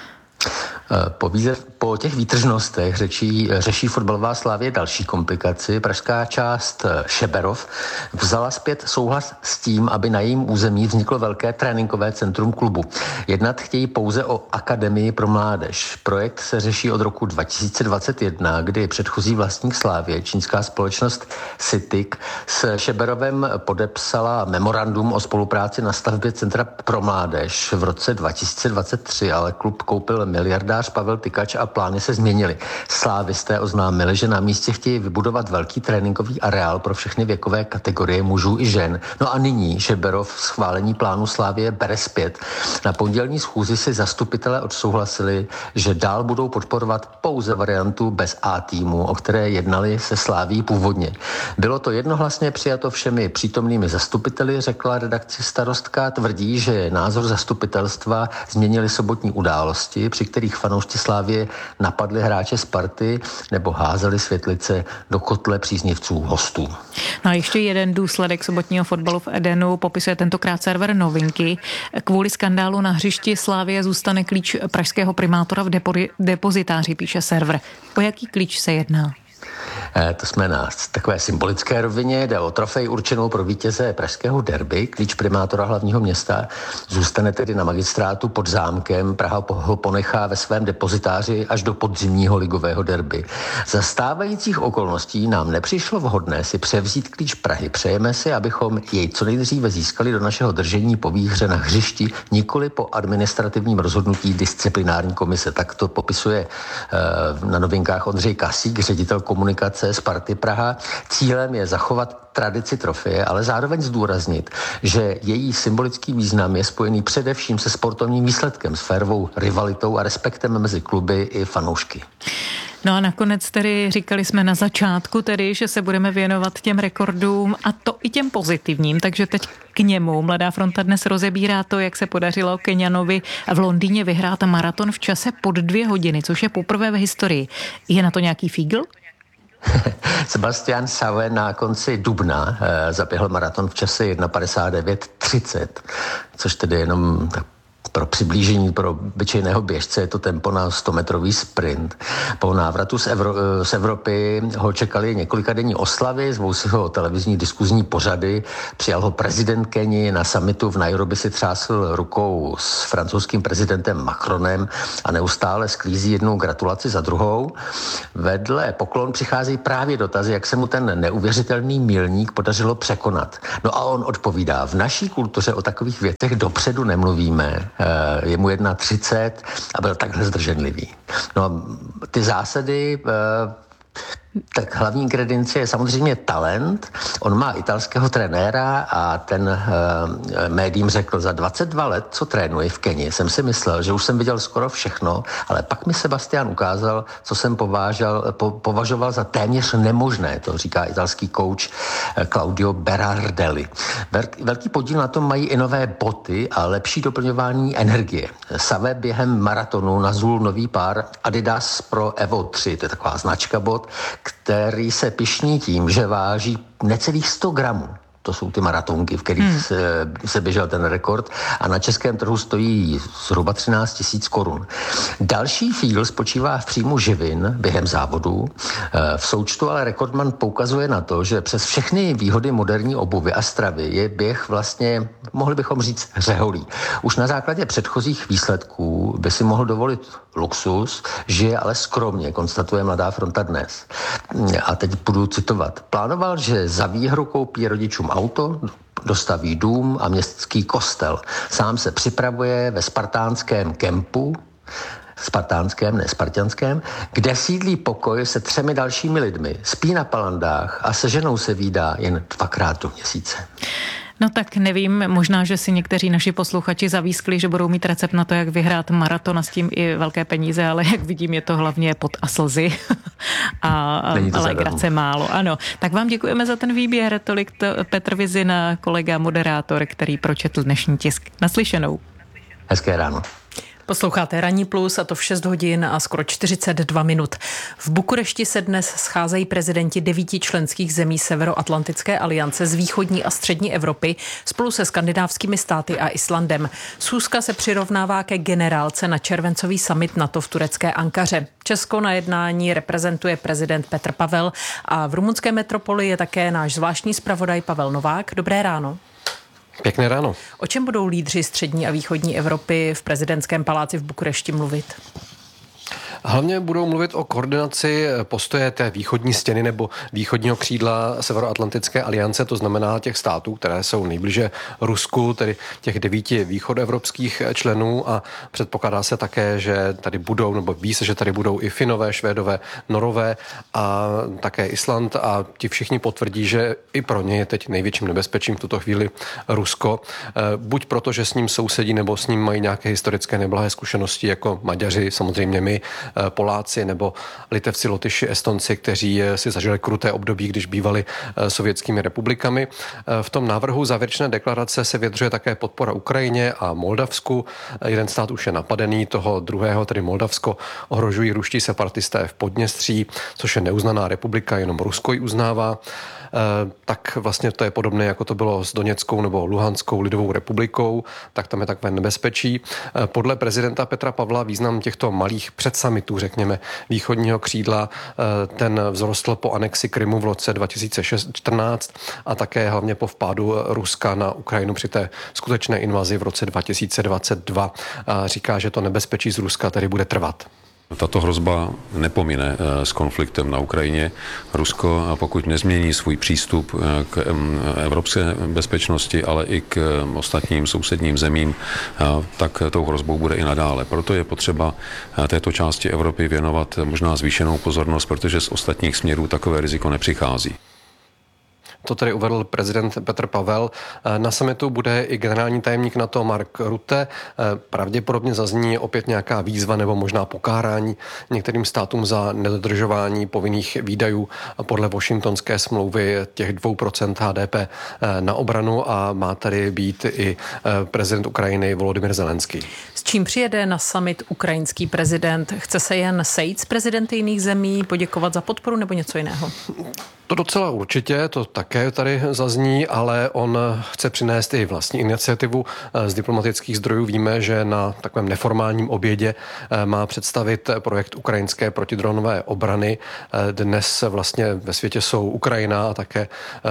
Po, výzev, po těch výtržnostech řečí, řeší fotbalová Slavie další komplikaci. Pražská část Šeberov vzala zpět souhlas s tím, aby na jejím území vzniklo velké tréninkové centrum klubu. Jednat chtějí pouze o Akademii pro mládež. Projekt se řeší od roku dva tisíce dvacet jedna, kdy předchozí vlastník Slavie, čínská společnost Citic, s Šeberovem podepsala memorandum o spolupráci na stavbě centra pro mládež v roce dva tisíce dvacet tři, ale klub koupil miliardář Pavel Tykač a plány se změnily. Slávisté oznámili, že na místě chtějí vybudovat velký tréninkový areál pro všechny věkové kategorie mužů i žen. No a nyní Šeberov schválení plánu Slavie bere zpět. Na pondělní schůzi si zastupitelé odsouhlasili, že dál budou podporovat pouze variantu bez A týmu, o které jednali se Slavií původně. Bylo to jednohlasně přijato všemi přítomnými zastupiteli, řekla redakci Starostka. Tvrdí, že názor zastupitelstva změnili sobotní události, při kterých fanoušci Slavie napadli hráče Sparty nebo házeli světlice do kotle příznivců hostů. No a ještě jeden důsledek sobotního fotbalu v Edenu popisuje tentokrát server Novinky. Kvůli skandálu na hřišti Slavie zůstane klíč pražského primátora v depo- depozitáři, píše server. O jaký klíč se jedná? To jsme na takové symbolické rovině, jde o trofej určenou pro vítěze pražského derby. Klíč primátora hlavního města zůstane tedy na magistrátu pod zámkem. Praha ho ponechá ve svém depozitáři až do podzimního ligového derby. Za stávajících okolností nám nepřišlo vhodné si převzít klíč Prahy. Přejeme si, abychom jej co nejdříve získali do našeho držení po výhře na hřišti, nikoli po administrativním rozhodnutí disciplinární komise. Tak to popisuje uh, na Novinkách Ondřej Kasík, ředitel komunikace komunikace Sparty Praha. Cílem je zachovat tradici trofeje, ale zároveň zdůraznit, že její symbolický význam je spojený především se sportovním výsledkem, s férovou rivalitou a respektem mezi kluby i fanoušky. No a nakonec tedy říkali jsme na začátku tedy, že se budeme věnovat těm rekordům a to i těm pozitivním, takže teď k němu. Mladá fronta dnes rozebírá to, jak se podařilo Keňanovi v Londýně vyhrát maraton v čase pod dvě hodiny, což je poprvé v historii. Je na to nějaký fígl? Sebastian Saue na konci dubna eh, zaběhl maraton v čase jedna padesát devět třicet, což tedy jenom tak pro přiblížení pro obyčejného běžce je to tempo na stometrový sprint. Po návratu z, Evro, z Evropy ho čekali několika denní oslavy, zvou si ho televizní diskuzní pořady, přijal ho prezident Keni, na summitu v Nairobi si třásl rukou s francouzským prezidentem Macronem a neustále sklízí jednu gratulaci za druhou. Vedle poklon přichází právě dotazy, jak se mu ten neuvěřitelný milník podařilo překonat. No a on odpovídá, v naší kultuře o takových věcech dopředu nemluvíme. Je mu jedna třicet a byl takhle zdrženlivý. No a ty zásady, tak hlavní ingredience je samozřejmě talent. On má italského trenéra a ten e, médiím řekl, za dvacet dva let, co trénuji v Keni, jsem si myslel, že už jsem viděl skoro všechno, ale pak mi Sebastian ukázal, co jsem povážal, po, považoval za téměř nemožné, to říká italský kouč Claudio Berardelli. Velký podíl na tom mají i nové boty a lepší doplňování energie. Savé během maratonu nazul nový pár Adidas Pro Evo tři, to je taková značka bot, který se pyšní tím, že váží necelých sto gramů. To jsou ty maratonky, v kterých hmm. se, se běžel ten rekord a na českém trhu stojí zhruba třináct tisíc korun. Další fíl spočívá v příjmu živin během závodu. V součtu ale rekordman poukazuje na to, že přes všechny výhody moderní obuvy a stravy je běh vlastně, mohli bychom říct, řeholí. Už na základě předchozích výsledků by si mohl dovolit luxus, žije ale skromně, konstatuje Mladá fronta dnes. A teď budu citovat. Plánoval, že za výhru koupí rodičům auto, dostaví dům a městský kostel. Sám se připravuje ve spartánském kempu, spartánském, ne spartanském, kde sídlí pokoj se třemi dalšími lidmi, spí na palandách a se ženou se vídá jen dvakrát do měsíce. No tak nevím, možná, že si někteří naši posluchači zavískli, že budou mít recept na to, jak vyhrát maraton a s tím i velké peníze, ale jak vidím, je to hlavně pot a slzy a legrace málo. Ano, tak vám děkujeme za ten výběr. Tolik to Petr Vizina, kolega moderátor, který pročetl dnešní tisk. Naslyšenou. Hezké ráno. Posloucháte Ranní plus a to v šest hodin a skoro čtyřicet dva minut. V Bukurešti se dnes scházejí prezidenti devíti členských zemí Severoatlantické aliance z východní a střední Evropy spolu se skandinávskými státy a Islandem. Schůzka se přirovnává ke generálce na červencový summit NATO v turecké Ankaře. Česko na jednání reprezentuje prezident Petr Pavel a v rumunské metropoli je také náš zvláštní zpravodaj Pavel Novák. Dobré ráno. Pěkné ráno. O čem budou lídři střední a východní Evropy v prezidentském paláci v Bukurešti mluvit? Hlavně budou mluvit o koordinaci postoje té východní stěny nebo východního křídla Severoatlantické aliance, to znamená těch států, které jsou nejbliže Rusku, tedy těch devíti východoevropských členů a předpokládá se také, že tady budou, nebo ví se, že tady budou i Finové, Švédové, Norové a také Island a ti všichni potvrdí, že i pro ně je teď největším nebezpečím v tuto chvíli Rusko. Buď proto, že s ním sousedí, nebo s ním mají nějaké historické neblahé zkušenosti, jako Maďaři, samozřejmě my, Poláci nebo Litevci, Lotyši, Estonci, kteří si zažili kruté období, když bývali sovětskými republikami. V tom návrhu závěrečné deklarace se vyjadřuje také podpora Ukrajině a Moldavsku. Jeden stát už je napadený, toho druhého, tedy Moldavsko, ohrožují ruští separatisté v Podněstří, což je neuznaná republika, jenom Rusko ji uznává. Tak vlastně to je podobné, jako to bylo s Doněckou nebo Luhanskou lidovou republikou, tak tam je takové nebezpečí. Podle prezidenta Petra Pavla význam těchto malých předsamitů, řekněme, východního křídla, ten vzrostl po anexi Krymu v roce dva tisíce čtrnáct a také hlavně po vpádu Ruska na Ukrajinu při té skutečné invazi v roce dva tisíce dvacet dva. Říká, že to nebezpečí z Ruska tedy bude trvat. Tato hrozba nepomine s konfliktem na Ukrajině. Rusko, pokud nezmění svůj přístup k evropské bezpečnosti, ale i k ostatním sousedním zemím, tak tou hrozbou bude i nadále. Proto je potřeba této části Evropy věnovat možná zvýšenou pozornost, protože z ostatních směrů takové riziko nepřichází. To tedy uvedl prezident Petr Pavel. Na summitu bude i generální tajemník NATO Mark Rutte. Pravděpodobně zazní opět nějaká výzva nebo možná pokárání některým státům za nedodržování povinných výdajů podle Washingtonské smlouvy těch dvou procent H D P na obranu a má tady být i prezident Ukrajiny Volodymyr Zelenský. S čím přijede na summit ukrajinský prezident? Chce se jen sejít s prezidenty jiných zemí, poděkovat za podporu nebo něco jiného? To docela určitě, to také tady zazní, ale on chce přinést i vlastní iniciativu. Z diplomatických zdrojů víme, že na takovém neformálním obědě má představit projekt ukrajinské protidronové obrany. Dnes vlastně ve světě jsou Ukrajina a také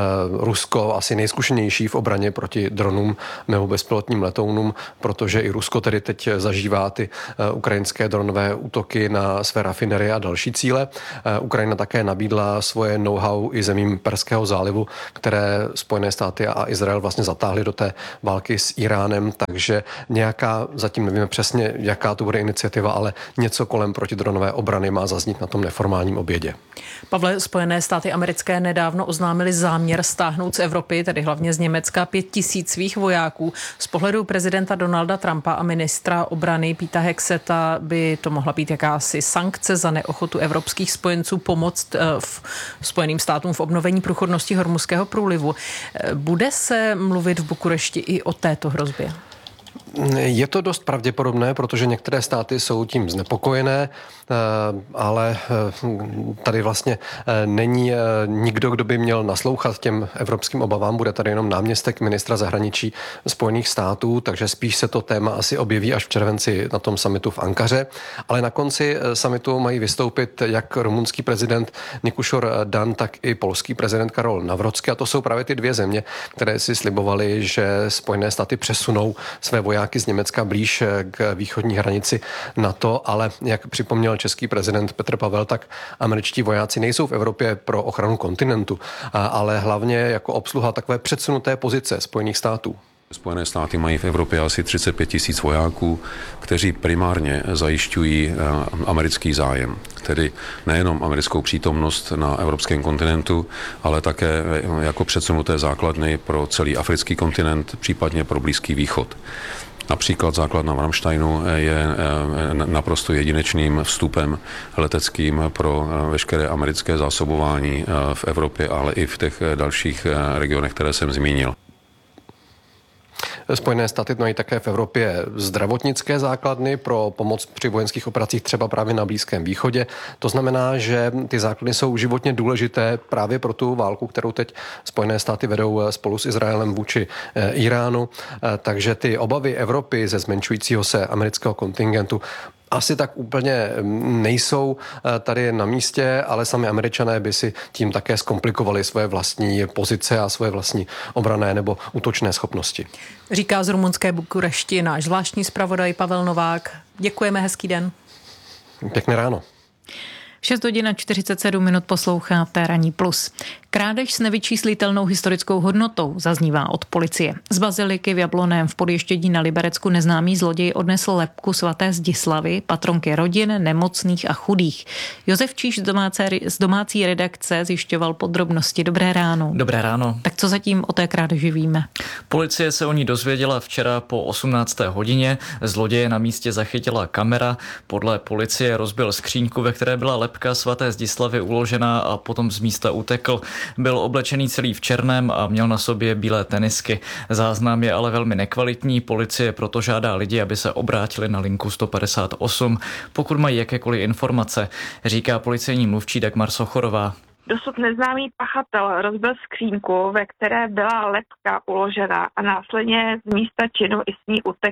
Rusko asi nejzkušenější v obraně proti dronům nebo bezpilotním letounům, protože i Rusko tedy teď zažívá ty ukrajinské dronové útoky na své rafinerie a další cíle. Ukrajina také nabídla svoje know-how i zemím Perského zálivu, které Spojené státy a Izrael vlastně zatáhly do té války s Iránem, takže nějaká, zatím nevíme přesně, jaká to bude iniciativa, ale něco kolem protidronové obrany má zaznít na tom neformálním obědě. Pavle, Spojené státy americké nedávno oznámili záměr stáhnout z Evropy, tedy hlavně z Německa, pět tisíc svých vojáků. Z pohledu prezidenta Donalda Trumpa a ministra obrany Peta Hexeta by to mohla být jakási sankce za neochotu evropských spojenců pomoct v Spojeným státům v obnovení průchodnosti Hormuzského průlivu. Bude se mluvit v Bukurešti i o této hrozbě? Je to dost pravděpodobné, protože některé státy jsou tím znepokojené, ale tady vlastně není nikdo, kdo by měl naslouchat těm evropským obavám. Bude tady jenom náměstek ministra zahraničí Spojených států, takže spíš se to téma asi objeví až v červenci na tom summitu v Ankaře. Ale na konci summitu mají vystoupit jak rumunský prezident Nikušor Dan, tak i polský prezident Karol Nawrocki. A to jsou právě ty dvě země, které si slibovaly, že Spojené státy přesunou své vojáky z Německa blíž k východní hranici NATO, ale jak připomněl český prezident Petr Pavel, tak američtí vojáci nejsou v Evropě pro ochranu kontinentu, ale hlavně jako obsluha takové předsunuté pozice Spojených států. Spojené státy mají v Evropě asi třicet pět tisíc vojáků, kteří primárně zajišťují americký zájem. Tedy nejenom americkou přítomnost na evropském kontinentu, ale také jako předsunuté základny pro celý africký kontinent, případně pro Blízký východ. Například základna v Ramsteinu je naprosto jedinečným vstupem leteckým pro veškeré americké zásobování v Evropě, ale i v těch dalších regionech, které jsem zmínil. Spojené státy mají také v Evropě zdravotnické základny pro pomoc při vojenských operacích třeba právě na Blízkém východě. To znamená, že ty základny jsou životně důležité právě pro tu válku, kterou teď Spojené státy vedou spolu s Izraelem vůči Iránu. Takže ty obavy Evropy ze zmenšujícího se amerického kontingentu asi tak úplně nejsou tady na místě, ale sami Američané by si tím také zkomplikovali svoje vlastní pozice a svoje vlastní obranné nebo útočné schopnosti. Říká z rumunské Bukurešti náš zvláštní zpravodaj Pavel Novák. Děkujeme, hezký den. Pěkné ráno. šest hodin a čtyřicet sedm minut posloucháte Ranní plus. Krádež s nevyčíslitelnou historickou hodnotou zaznívá od policie. Z baziliky v Jablonném v Podještědí na Liberecku neznámý zloděj odnesl lebku svaté Zdislavy, patronky rodin, nemocných a chudých. Josef Číš z, domáce, z domácí redakce zjišťoval podrobnosti. Dobré ráno. Dobré ráno. Tak co zatím o té krádeži víme? Policie se o ní dozvěděla včera po osmnácté hodině. Zloděje na místě zachytila kamera. Podle policie rozbil skříňku, ve které byla lebka svaté Zdislavy uložená a potom z místa utekl. Byl oblečený celý v černém a měl na sobě bílé tenisky. Záznam je ale velmi nekvalitní, policie proto žádá lidi, aby se obrátili na linku sto padesát osm, pokud mají jakékoliv informace, říká policejní mluvčí Dagmar Sochorová. Dosud neznámý pachatel rozbil skřínku, ve které byla lebka uložena a následně z místa činu i s ní utekl.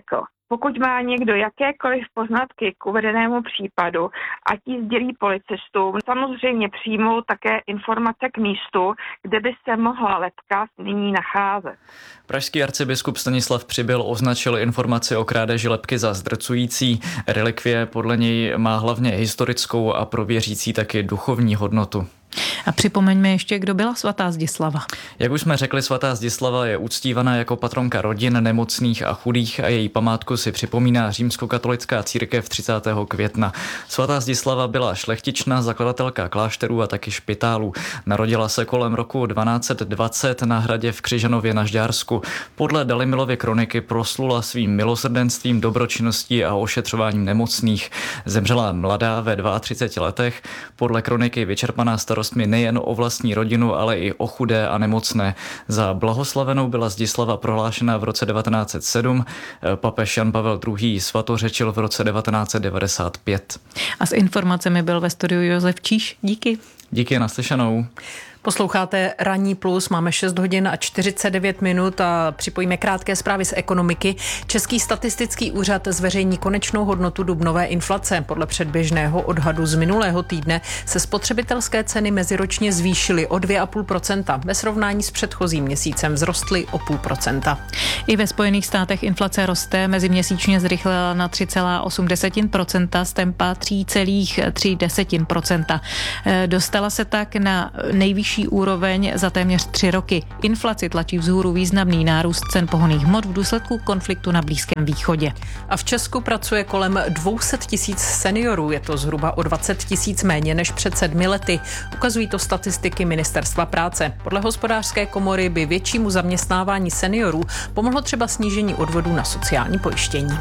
Pokud má někdo jakékoliv poznatky k uvedenému případu, ať ji sdělí policistům. Samozřejmě přijmou také informace k místu, kde by se mohla letka nyní nacházet. Pražský arcibiskup Stanislav Přibyl označil informaci o krádeži lebky za zdrcující. Relikvie podle něj má hlavně historickou a pro věřící taky duchovní hodnotu. A připomeňme ještě, kdo byla svatá Zdislava. Jak už jsme řekli, svatá Zdislava je uctívaná jako patronka rodin, nemocných a chudých a její památku si připomíná římskokatolická církev třicátého května. Svatá Zdislava byla šlechtična, zakladatelka klášterů a taky špitálů. Narodila se kolem roku dvanáct set dvacet na hradě v Křižanově na Žďársku. Podle Dalimilovy kroniky proslula svým milosrdenstvím, dobročinností a ošetřováním nemocných. Zemřela mladá ve třiceti dvou letech. Podle kroniky vyčerpaná starostmi nejen o vlastní rodinu, ale i o chudé a nemocné. Za blahoslavenou byla Zdislava prohlášena v roce devatenáct set sedm, papež Jan Pavel druhý. svatořečil v roce devatenáct set devadesát pět. A s informacemi byl ve studiu Josef Číš. Díky. Díky, naslyšenou. Posloucháte Ranní plus, máme šest hodin a čtyřicet devět minut a připojíme krátké zprávy z ekonomiky. Český statistický úřad zveřejní konečnou hodnotu dubnové inflace. Podle předběžného odhadu z minulého týdne se spotřebitelské ceny meziročně zvýšily o dvě celá pět procenta. Ve srovnání s předchozím měsícem vzrostly o půl procenta. I ve Spojených státech inflace roste, meziměsíčně zrychlila na tři celá osm procenta z tempa tři celá tři procenta. Dostala se tak na nejvyšší úroveň za téměř tři roky. Inflaci tlačí vzhůru významný nárůst cen pohonných hmot v důsledku konfliktu na Blízkém východě. A v Česku pracuje kolem dvě stě tisíc seniorů. Je to zhruba o dvacet tisíc méně než před sedmi lety. Ukazují to statistiky Ministerstva práce. Podle Hospodářské komory by většímu zaměstnávání seniorů pomohlo třeba snížení odvodů na sociální pojištění.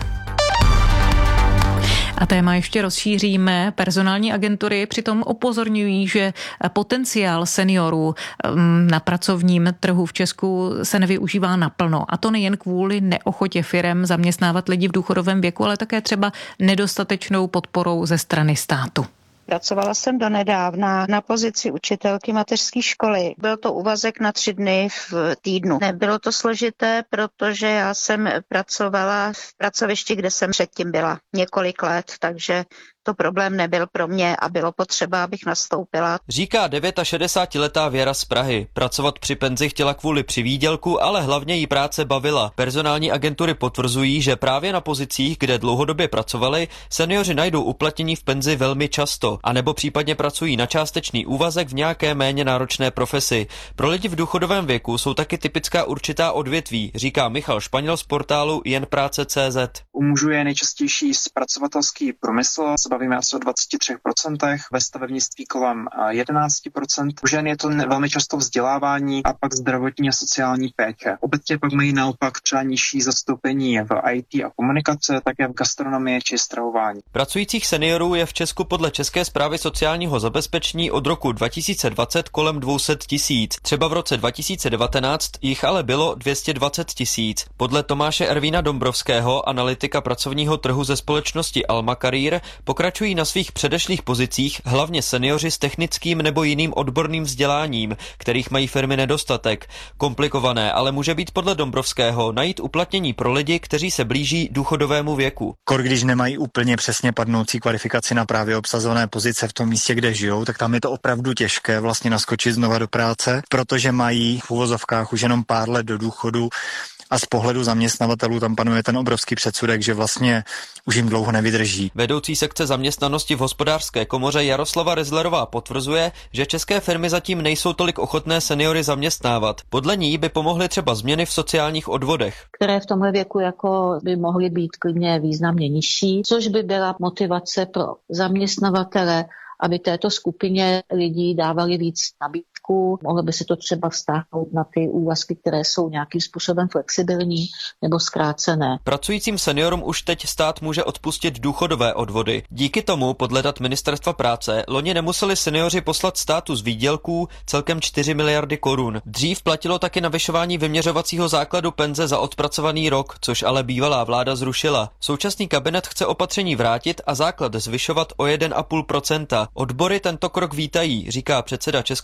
A téma ještě rozšíříme. Personální agentury přitom upozorňují, že potenciál seniorů na pracovním trhu v Česku se nevyužívá naplno. A to nejen kvůli neochotě firem zaměstnávat lidi v důchodovém věku, ale také třeba nedostatečnou podporou ze strany státu. Pracovala jsem donedávna na pozici učitelky mateřské školy. Byl to úvazek na tři dny v týdnu. Nebylo to složité, protože já jsem pracovala v pracovišti, kde jsem předtím byla několik let, takže to problém nebyl pro mě a bylo potřeba, abych nastoupila. Říká šedesátiletá Věra z Prahy. Pracovat při penzi chtěla kvůli přivýdělku, ale hlavně jí práce bavila. Personální agentury potvrzují, že právě na pozicích, kde dlouhodobě pracovali, seniori najdou uplatnění v penzi velmi často, anebo případně pracují na částečný úvazek v nějaké méně náročné profesi. Pro lidi v důchodovém věku jsou taky typická určitá odvětví, říká Michal Španěl z portálu jen práce tečka cé zet. U mužů je nejčastější zpracovatelský průmysl, bavíme asi o dvacet tři procent, ve stavebnictví kolem jedenáct procent. U žen je to velmi často vzdělávání a pak zdravotní a sociální péče. Obecně pak mají naopak třeba nižší zastoupení v í té a komunikace, také v gastronomii či stravování. Pracujících seniorů je v Česku podle České správy sociálního zabezpečení od roku dva tisíce dvacet kolem dvě stě tisíc. Třeba v roce dva tisíce devatenáct jich ale bylo dvě stě dvacet tisíc. Podle Tomáše Ervína Dombrovského, analytika pracovního trhu ze společnosti Alma Career, pokračují na svých předešlých pozicích hlavně seniori s technickým nebo jiným odborným vzděláním, kterých mají firmy nedostatek. Komplikované ale může být podle Dombrovského najít uplatnění pro lidi, kteří se blíží důchodovému věku. Kor, když nemají úplně přesně padnoucí kvalifikaci na právě obsazené pozice v tom místě, kde žijou, tak tam je to opravdu těžké vlastně naskočit znova do práce, protože mají v uvozovkách už jenom pár let do důchodu. A z pohledu zaměstnavatelů tam panuje ten obrovský předsudek, že vlastně už jim dlouho nevydrží. Vedoucí sekce zaměstnanosti v Hospodářské komoře Jaroslava Rezlerová potvrzuje, že české firmy zatím nejsou tolik ochotné seniory zaměstnávat. Podle ní by pomohly třeba změny v sociálních odvodech, které v tomhle věku jako by mohly být klidně významně nižší, což by byla motivace pro zaměstnavatele, aby této skupině lidí dávali víc nabídku. Mohlo by se to třeba vztáhnout na ty úvazky, které jsou nějakým způsobem flexibilní nebo zkrácené. Pracujícím seniorům už teď stát může odpustit důchodové odvody. Díky tomu, podle dat Ministerstva práce, loni nemuseli seniori poslat státu z výdělků celkem čtyři miliardy korun. Dřív platilo taky navyšování vyměřovacího základu penze za odpracovaný rok, což ale bývalá vláda zrušila. Současný kabinet chce opatření vrátit a základ zvyšovat o jedna celá pět procenta. Odbory tento krok vítají, říká předseda Českomoravské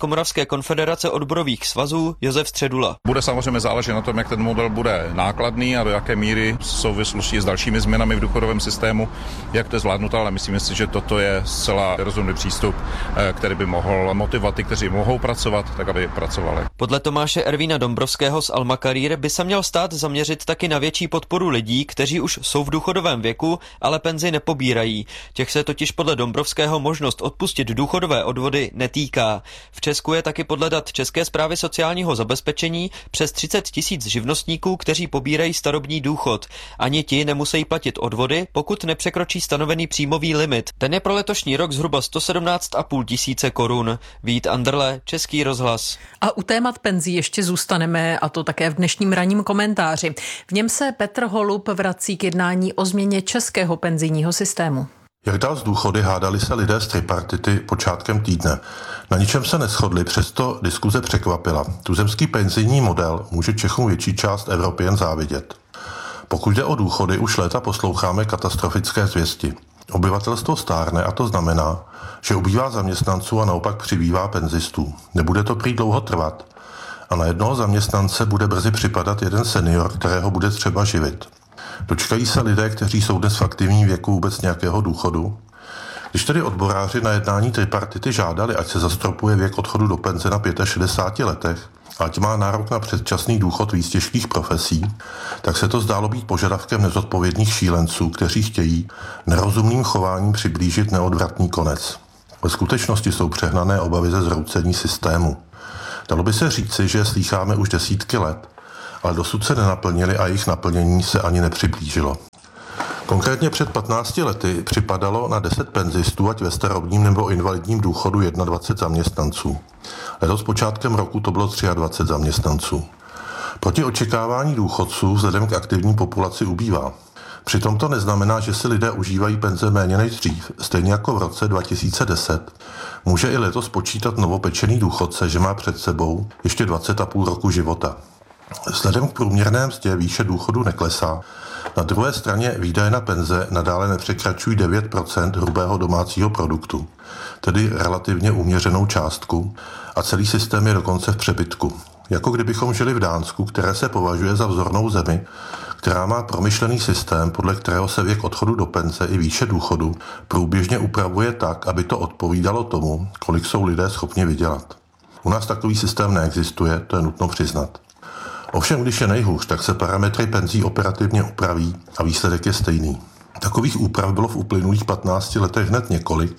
Konfederace odborových svazů Josef Středula. Bude samozřejmě záležet na tom, jak ten model bude nákladný a do jaké míry v souvislosti s dalšími změnami v důchodovém systému, jak to je zvládnuto, ale myslím si, že toto je zcela rozumný přístup, který by mohl motivovat ty, kteří mohou pracovat, tak aby pracovali. Podle Tomáše Ervína Dombrovského z Alma Career by se měl stát zaměřit taky na větší podporu lidí, kteří už jsou v důchodovém věku, ale penzi nepobírají. Těch se totiž podle Dombrovského možnost odpustit důchodové odvody netýká. V Česku je taky podle dat České správy sociálního zabezpečení přes třicet tisíc živnostníků, kteří pobírají starobní důchod. Ani ti nemusí platit odvody, pokud nepřekročí stanovený příjmový limit. Ten je pro letošní rok zhruba sto sedmnáct a půl tisíce korun. Vít Anderle, Český rozhlas. A u témat penzí ještě zůstaneme, a to také v dnešním ranním komentáři. V něm se Petr Holub vrací k jednání o změně českého penzijního systému. Jak dál z důchody hádali se lidé z tripartity počátkem týdne. Na ničem se neshodli, přesto diskuze překvapila. Tuzemský penzijní model může Čechům větší část Evropy jen závidět. Pokud jde o důchody, už léta posloucháme katastrofické zvěsti. Obyvatelstvo stárne a to znamená, že ubývá zaměstnanců a naopak přibývá penzistů. Nebude to prý dlouho trvat a na jednoho zaměstnance bude brzy připadat jeden senior, kterého bude třeba živit. Dočkají se lidé, kteří jsou dnes v aktivním věku, vůbec nějakého důchodu? Když tedy odboráři na jednání tripartity žádali, ať se zastropuje věk odchodu do penze na šedesáti pěti letech, ať má nárok na předčasný důchod víc těžkých profesí, tak se to zdálo být požadavkem nezodpovědných šílenců, kteří chtějí nerozumným chováním přiblížit neodvratný konec. Ve skutečnosti jsou přehnané obavy ze zhroucení systému. Dalo by se říci, že je slýcháme už desítky let, ale dosud se nenaplnili a jejich naplnění se ani nepřiblížilo. Konkrétně před patnácti lety připadalo na deset penzistů, ať ve starobním nebo invalidním důchodu dvacet jedna zaměstnanců. Letos počátkem roku to bylo dvacet tři zaměstnanců. Proti očekávání důchodců vzhledem k aktivní populaci ubývá. Přitom to neznamená, že si lidé užívají penze méně než dřív. Stejně jako v roce dva tisíce deset může i letos počítat novopečený důchodce, že má před sebou ještě dvacet a půl roku života. Vzhledem k průměrné mzdě výše důchodu neklesá. Na druhé straně výdaje na penze nadále nepřekračují devět procent hrubého domácího produktu, tedy relativně uměřenou částku, a celý systém je dokonce v přebytku. Jako kdybychom žili v Dánsku, které se považuje za vzornou zemi, která má promyšlený systém, podle kterého se věk odchodu do penze i výše důchodu průběžně upravuje tak, aby to odpovídalo tomu, kolik jsou lidé schopni vydělat. U nás takový systém neexistuje, to je nutno přiznat. Ovšem, když je nejhůř, tak se parametry penzí operativně upraví a výsledek je stejný. Takových úprav bylo v uplynulých patnácti letech hned několik.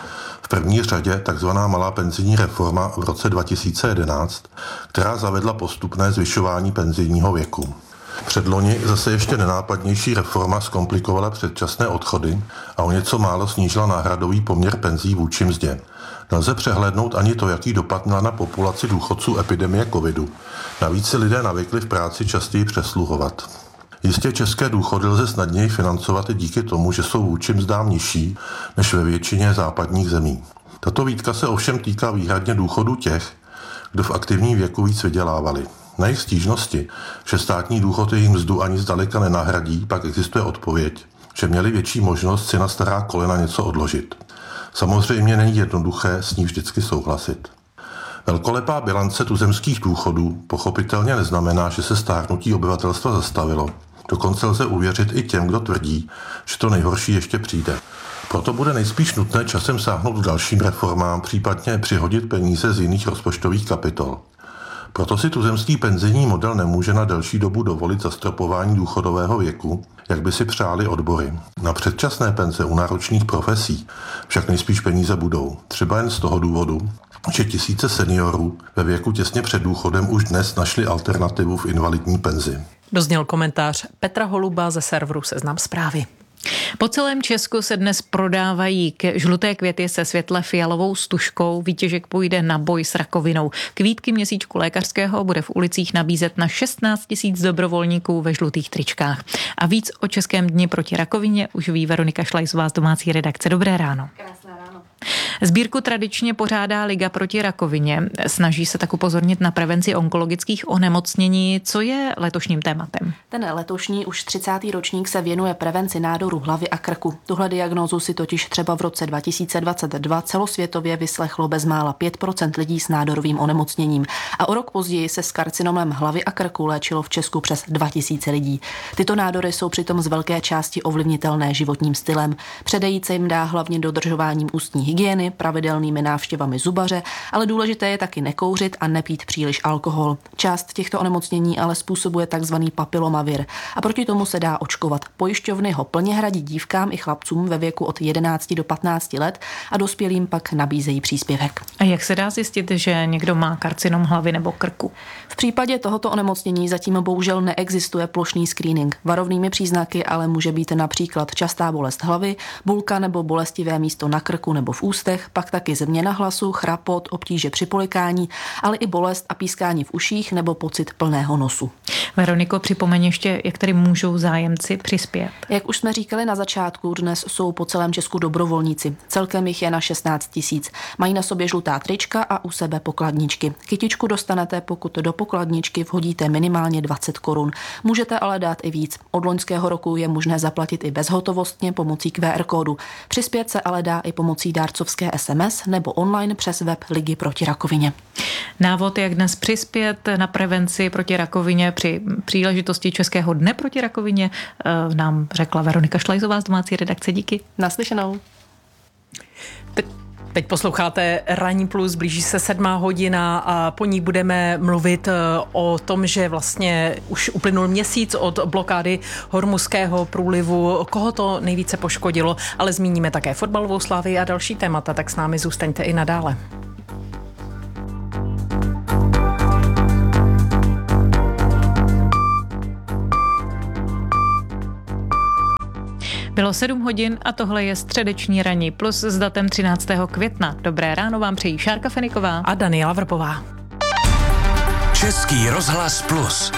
V první řadě takzvaná malá penzijní reforma v roce dva tisíce jedenáct, která zavedla postupné zvyšování penzijního věku. Předloni zase ještě nenápadnější reforma zkomplikovala předčasné odchody a o něco málo snížila náhradový poměr penzí vůči mzdě. Nelze přehlédnout ani to, jaký dopad měla na populaci důchodců epidemie covidu. Navíc si lidé navykli v práci častěji přesluhovat. Jistě české důchody lze snadněji financovat i díky tomu, že jsou vůči mzdám nižší než ve většině západních zemí. Tato výtka se ovšem týká výhradně důchodu těch, kdo v aktivním věku víc vydělávali. Na jejich stížnosti, že státní důchod jejich mzdu ani zdaleka nenahradí, pak existuje odpověď, že měli větší možnost si na stará kolena něco odložit. Samozřejmě není jednoduché s ní vždycky souhlasit. Velkolepá bilance tuzemských důchodů pochopitelně neznamená, že se stárnutí obyvatelstva zastavilo. Dokonce lze uvěřit i těm, kdo tvrdí, že to nejhorší ještě přijde. Proto bude nejspíš nutné časem sáhnout k dalším reformám, případně přihodit peníze z jiných rozpočtových kapitol. Proto si tuzemský penzijní model nemůže na delší dobu dovolit zastropování důchodového věku, jak by si přáli odbory. Na předčasné penze u náročných profesí však nejspíš peníze budou. Třeba jen z toho důvodu, že tisíce seniorů ve věku těsně před důchodem už dnes našli alternativu v invalidní penzi. Dozněl komentář Petra Holuba ze serveru Seznam Zprávy. Po celém Česku se dnes prodávají k žluté květy se světle fialovou stužkou. Výtěžek půjde na boj s rakovinou. Kvítky měsíčku lékařského bude v ulicích nabízet na šestnáct tisíc dobrovolníků ve žlutých tričkách. A víc o Českém dni proti rakovině už ví Veronika Šlajzová z domácí redakce. Dobré ráno. Krásné ráno. Sbírku tradičně pořádá Liga proti rakovině. Snaží se tak upozornit na prevenci onkologických onemocnění. Co je letošním tématem? Ten letošní už třicátý ročník se věnuje prevenci nádoru hlavy a krku. Tuhle diagnózu si totiž třeba v roce dva tisíce dvacet dva celosvětově vyslechlo bezmála pět procent lidí s nádorovým onemocněním. A o rok později se s karcinomem hlavy a krku léčilo v Česku přes dva tisíce lidí. Tyto nádory jsou přitom z velké části ovlivnitelné životním stylem. Předejít se jim dá hlavně dodržováním ústní hygieny, pravidelnými návštěvami zubaře, ale důležité je taky nekouřit a nepít příliš alkohol. Část těchto onemocnění ale způsobuje takzvaný papilomavir a proti tomu se dá očkovat. Pojišťovny ho plně hradí dívkám i chlapcům ve věku od jedenácti do patnácti let a dospělým pak nabízejí příspěvek. A jak se dá zjistit, že někdo má karcinom hlavy nebo krku? V případě tohoto onemocnění zatím bohužel neexistuje plošný screening. Varovnými příznaky ale může být například častá bolest hlavy, bulka nebo bolestivé místo na krku nebo v ústech, pak taky změna hlasu, chrapot, obtíže při polikání, ale i bolest a pískání v uších nebo pocit plného nosu. Veroniko, připomeň ještě, jak tady můžou zájemci přispět. Jak už jsme říkali na začátku, dnes jsou po celém Česku dobrovolníci. Celkem jich je na šestnáct tisíc. Mají na sobě žlutá trička a u sebe pokladničky. Kytičku dostanete, pokud do pokladničky vhodíte minimálně dvacet korun. Můžete ale dát i víc. Od loňského roku je možné zaplatit i bezhotovostně pomocí Q R kódu. Přispět se ale dá i pomocí dárcovské S M S nebo online přes web Ligy proti rakovině. Návod, jak dnes přispět na prevenci proti rakovině při příležitosti Českého dne proti rakovině, nám řekla Veronika Šlajzová z domácí redakce. Díky. Naslyšenou. Teď posloucháte Ranní plus, blíží se sedmá hodina a po ní budeme mluvit o tom, že vlastně už uplynul měsíc od blokády Hormuzského průlivu, koho to nejvíce poškodilo, ale zmíníme také fotbalovou Slavii a další témata, tak s námi zůstaňte i nadále. Bylo sedm hodin a tohle je středeční Ranní plus s datem třináctého května. Dobré ráno vám přejí Šárka Feniková a Daniela Vrpová. Český rozhlas plus.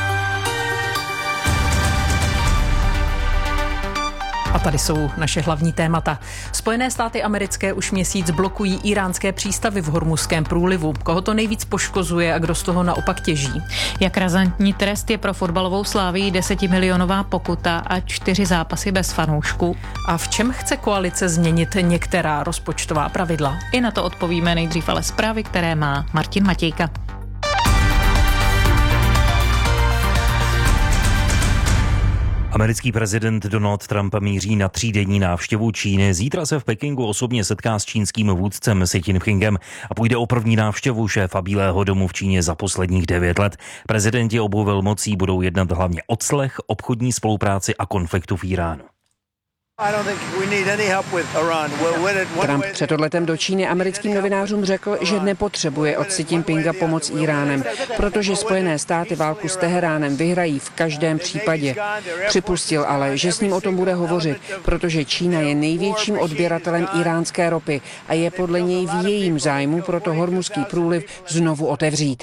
A tady jsou naše hlavní témata. Spojené státy americké už měsíc blokují iránské přístavy v Hormuzském průlivu. Koho to nejvíc poškozuje a kdo z toho naopak těží? Jak razantní trest je pro fotbalovou Slavii desetimilionová pokuta a čtyři zápasy bez fanoušků? A v čem chce koalice změnit některá rozpočtová pravidla? I na to odpovíme nejdřív, ale zprávy, které má Martin Matějka. Americký prezident Donald Trump míří na třídenní návštěvu Číny. Zítra se v Pekingu osobně setká s čínským vůdcem Xi Jinpingem a půjde o první návštěvu šéfa Bílého domu v Číně za posledních devět let. Prezidenti obou velmocí budou jednat hlavně o clech, obchodní spolupráci a konfliktu v Iránu. Trump před odletem do Číny americkým novinářům řekl, že nepotřebuje od Xi Jinpinga pomoc Iránem, protože Spojené státy válku s Teheránem vyhrají v každém případě. Připustil ale, že s ním o tom bude hovořit, protože Čína je největším odběratelem iránské ropy a je podle něj v jejím zájmu proto Hormuzský průliv znovu otevřít.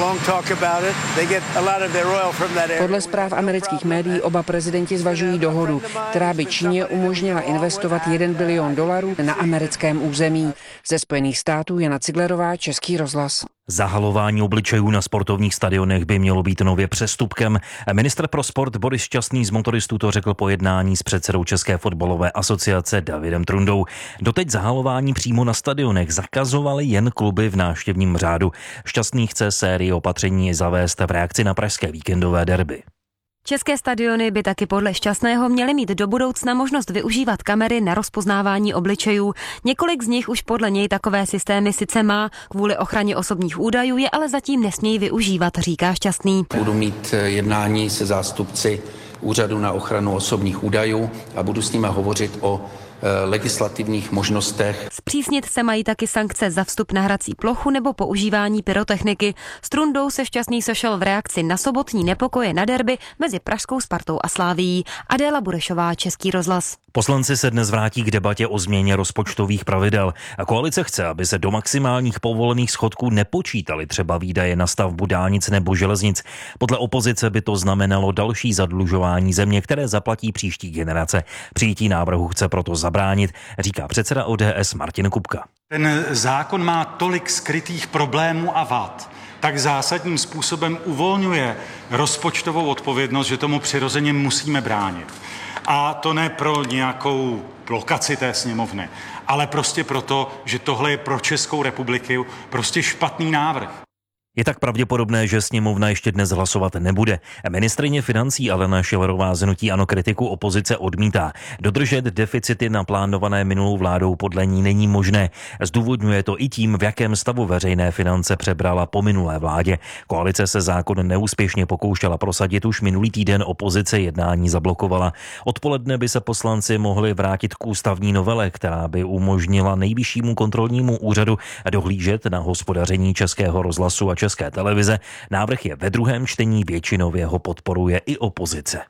Podle zpráv amerických médií oba prezidenti zvažují dohodu, která by Číně umožnila investovat jeden bilion dolarů na americkém území. Ze Spojených států Jana Ciglerová, Český rozhlas. Zahalování obličejů na sportovních stadionech by mělo být nově přestupkem. Ministr pro sport Boris Šťastný z motoristů to řekl po jednání s předsedou České fotbalové asociace Davidem Trundou. Doteď zahalování přímo na stadionech zakazovaly jen kluby v návštěvním řádu. Šťastný chce sérii opatření zavést v reakci na pražské víkendové derby. České stadiony by taky podle Šťastného měly mít do budoucna možnost využívat kamery na rozpoznávání obličejů. Několik z nich už podle něj takové systémy sice má, kvůli ochraně osobních údajů je ale zatím nesmějí využívat, říká Šťastný. Budu mít jednání se zástupci Úřadu na ochranu osobních údajů a budu s nimi hovořit o legislativních možnostech. Zpřísnit se mají taky sankce za vstup na hrací plochu nebo používání pyrotechniky. S Trundou se Šťastný sešel v reakci na sobotní nepokoje na derby mezi pražskou Spartou a Slavií. Adéla Burešová, Český rozhlas. Poslanci se dnes vrátí k debatě o změně rozpočtových pravidel. A koalice chce, aby se do maximálních povolených schodků nepočítaly třeba výdaje na stavbu dálnic nebo železnic. Podle opozice by to znamenalo další zadlužování země, které zaplatí příští generace. Přijetí návrhu chce proto zabránit, říká předseda O D S Martin Kupka. Ten zákon má tolik skrytých problémů a vad, tak zásadním způsobem uvolňuje rozpočtovou odpovědnost, že tomu přirozeně musíme bránit. A to ne pro nějakou blokaci té sněmovny, ale prostě proto, že tohle je pro Českou republiku prostě špatný návrh. Je tak pravděpodobné, že sněmovna ještě dnes hlasovat nebude. Ministryně financí Alena Schillerová z hnutí ANO kritiku opozice odmítá. Dodržet deficity naplánované minulou vládou podle ní není možné. Zdůvodňuje to i tím, v jakém stavu veřejné finance přebrala po minulé vládě. Koalice se zákon neúspěšně pokoušela prosadit, už minulý týden opozice jednání zablokovala. Odpoledne by se poslanci mohli vrátit k ústavní novele, která by umožnila Nejvyššímu kontrolnímu úřadu dohlížet na hospodaření Českého rozhlasu a České televize. Návrh je ve druhém čtení, většinově ho podporuje i opozice.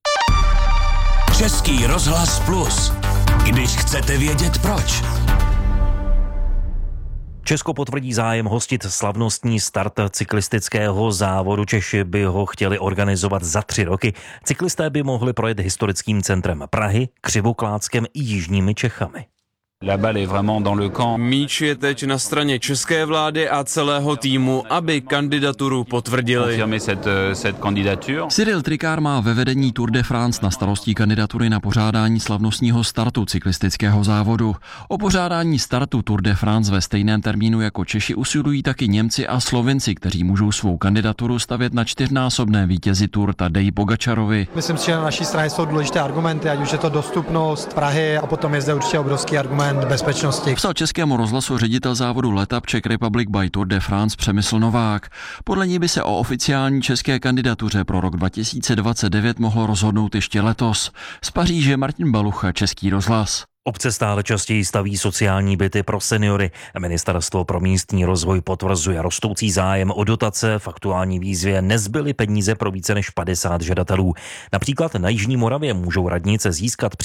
Český rozhlas Plus. Když chcete vědět proč. Česko potvrdí zájem hostit slavnostní start cyklistického závodu. Češi by ho chtěli organizovat za tři roky. Cyklisté by mohli projet historickým centrem Prahy, Křivoklátskem i jižními Čechami. Míč je teď na straně české vlády a celého týmu, aby kandidaturu potvrdili. Cyril Tricard má ve vedení Tour de France na starosti kandidatury na pořádání slavnostního startu cyklistického závodu. O pořádání startu Tour de France ve stejném termínu jako Češi usilují taky Němci a Slovinci, kteří můžou svou kandidaturu stavět na čtyřnásobné vítězi Tour Tadeji Pogačarovi. Myslím si, že na naší straně jsou důležité argumenty, ať už je to dostupnost Prahy a potom je zde určitě obrovský argument bezpečnosti. Psal Českému rozhlasu ředitel závodu Letap Czech Republic by Tour de France Přemysl Novák. Podle ní by se o oficiální české kandidatuře pro rok dva tisíce dvacet devět mohlo rozhodnout ještě letos. Z Paříže Martin Balucha, Český rozhlas. Obce stále častěji staví sociální byty pro seniory. Ministerstvo pro místní rozvoj potvrzuje rostoucí zájem o dotace. V aktuální výzvě nezbyly peníze pro více než padesát žadatelů. Například na Jižní Moravě můžou radnice získat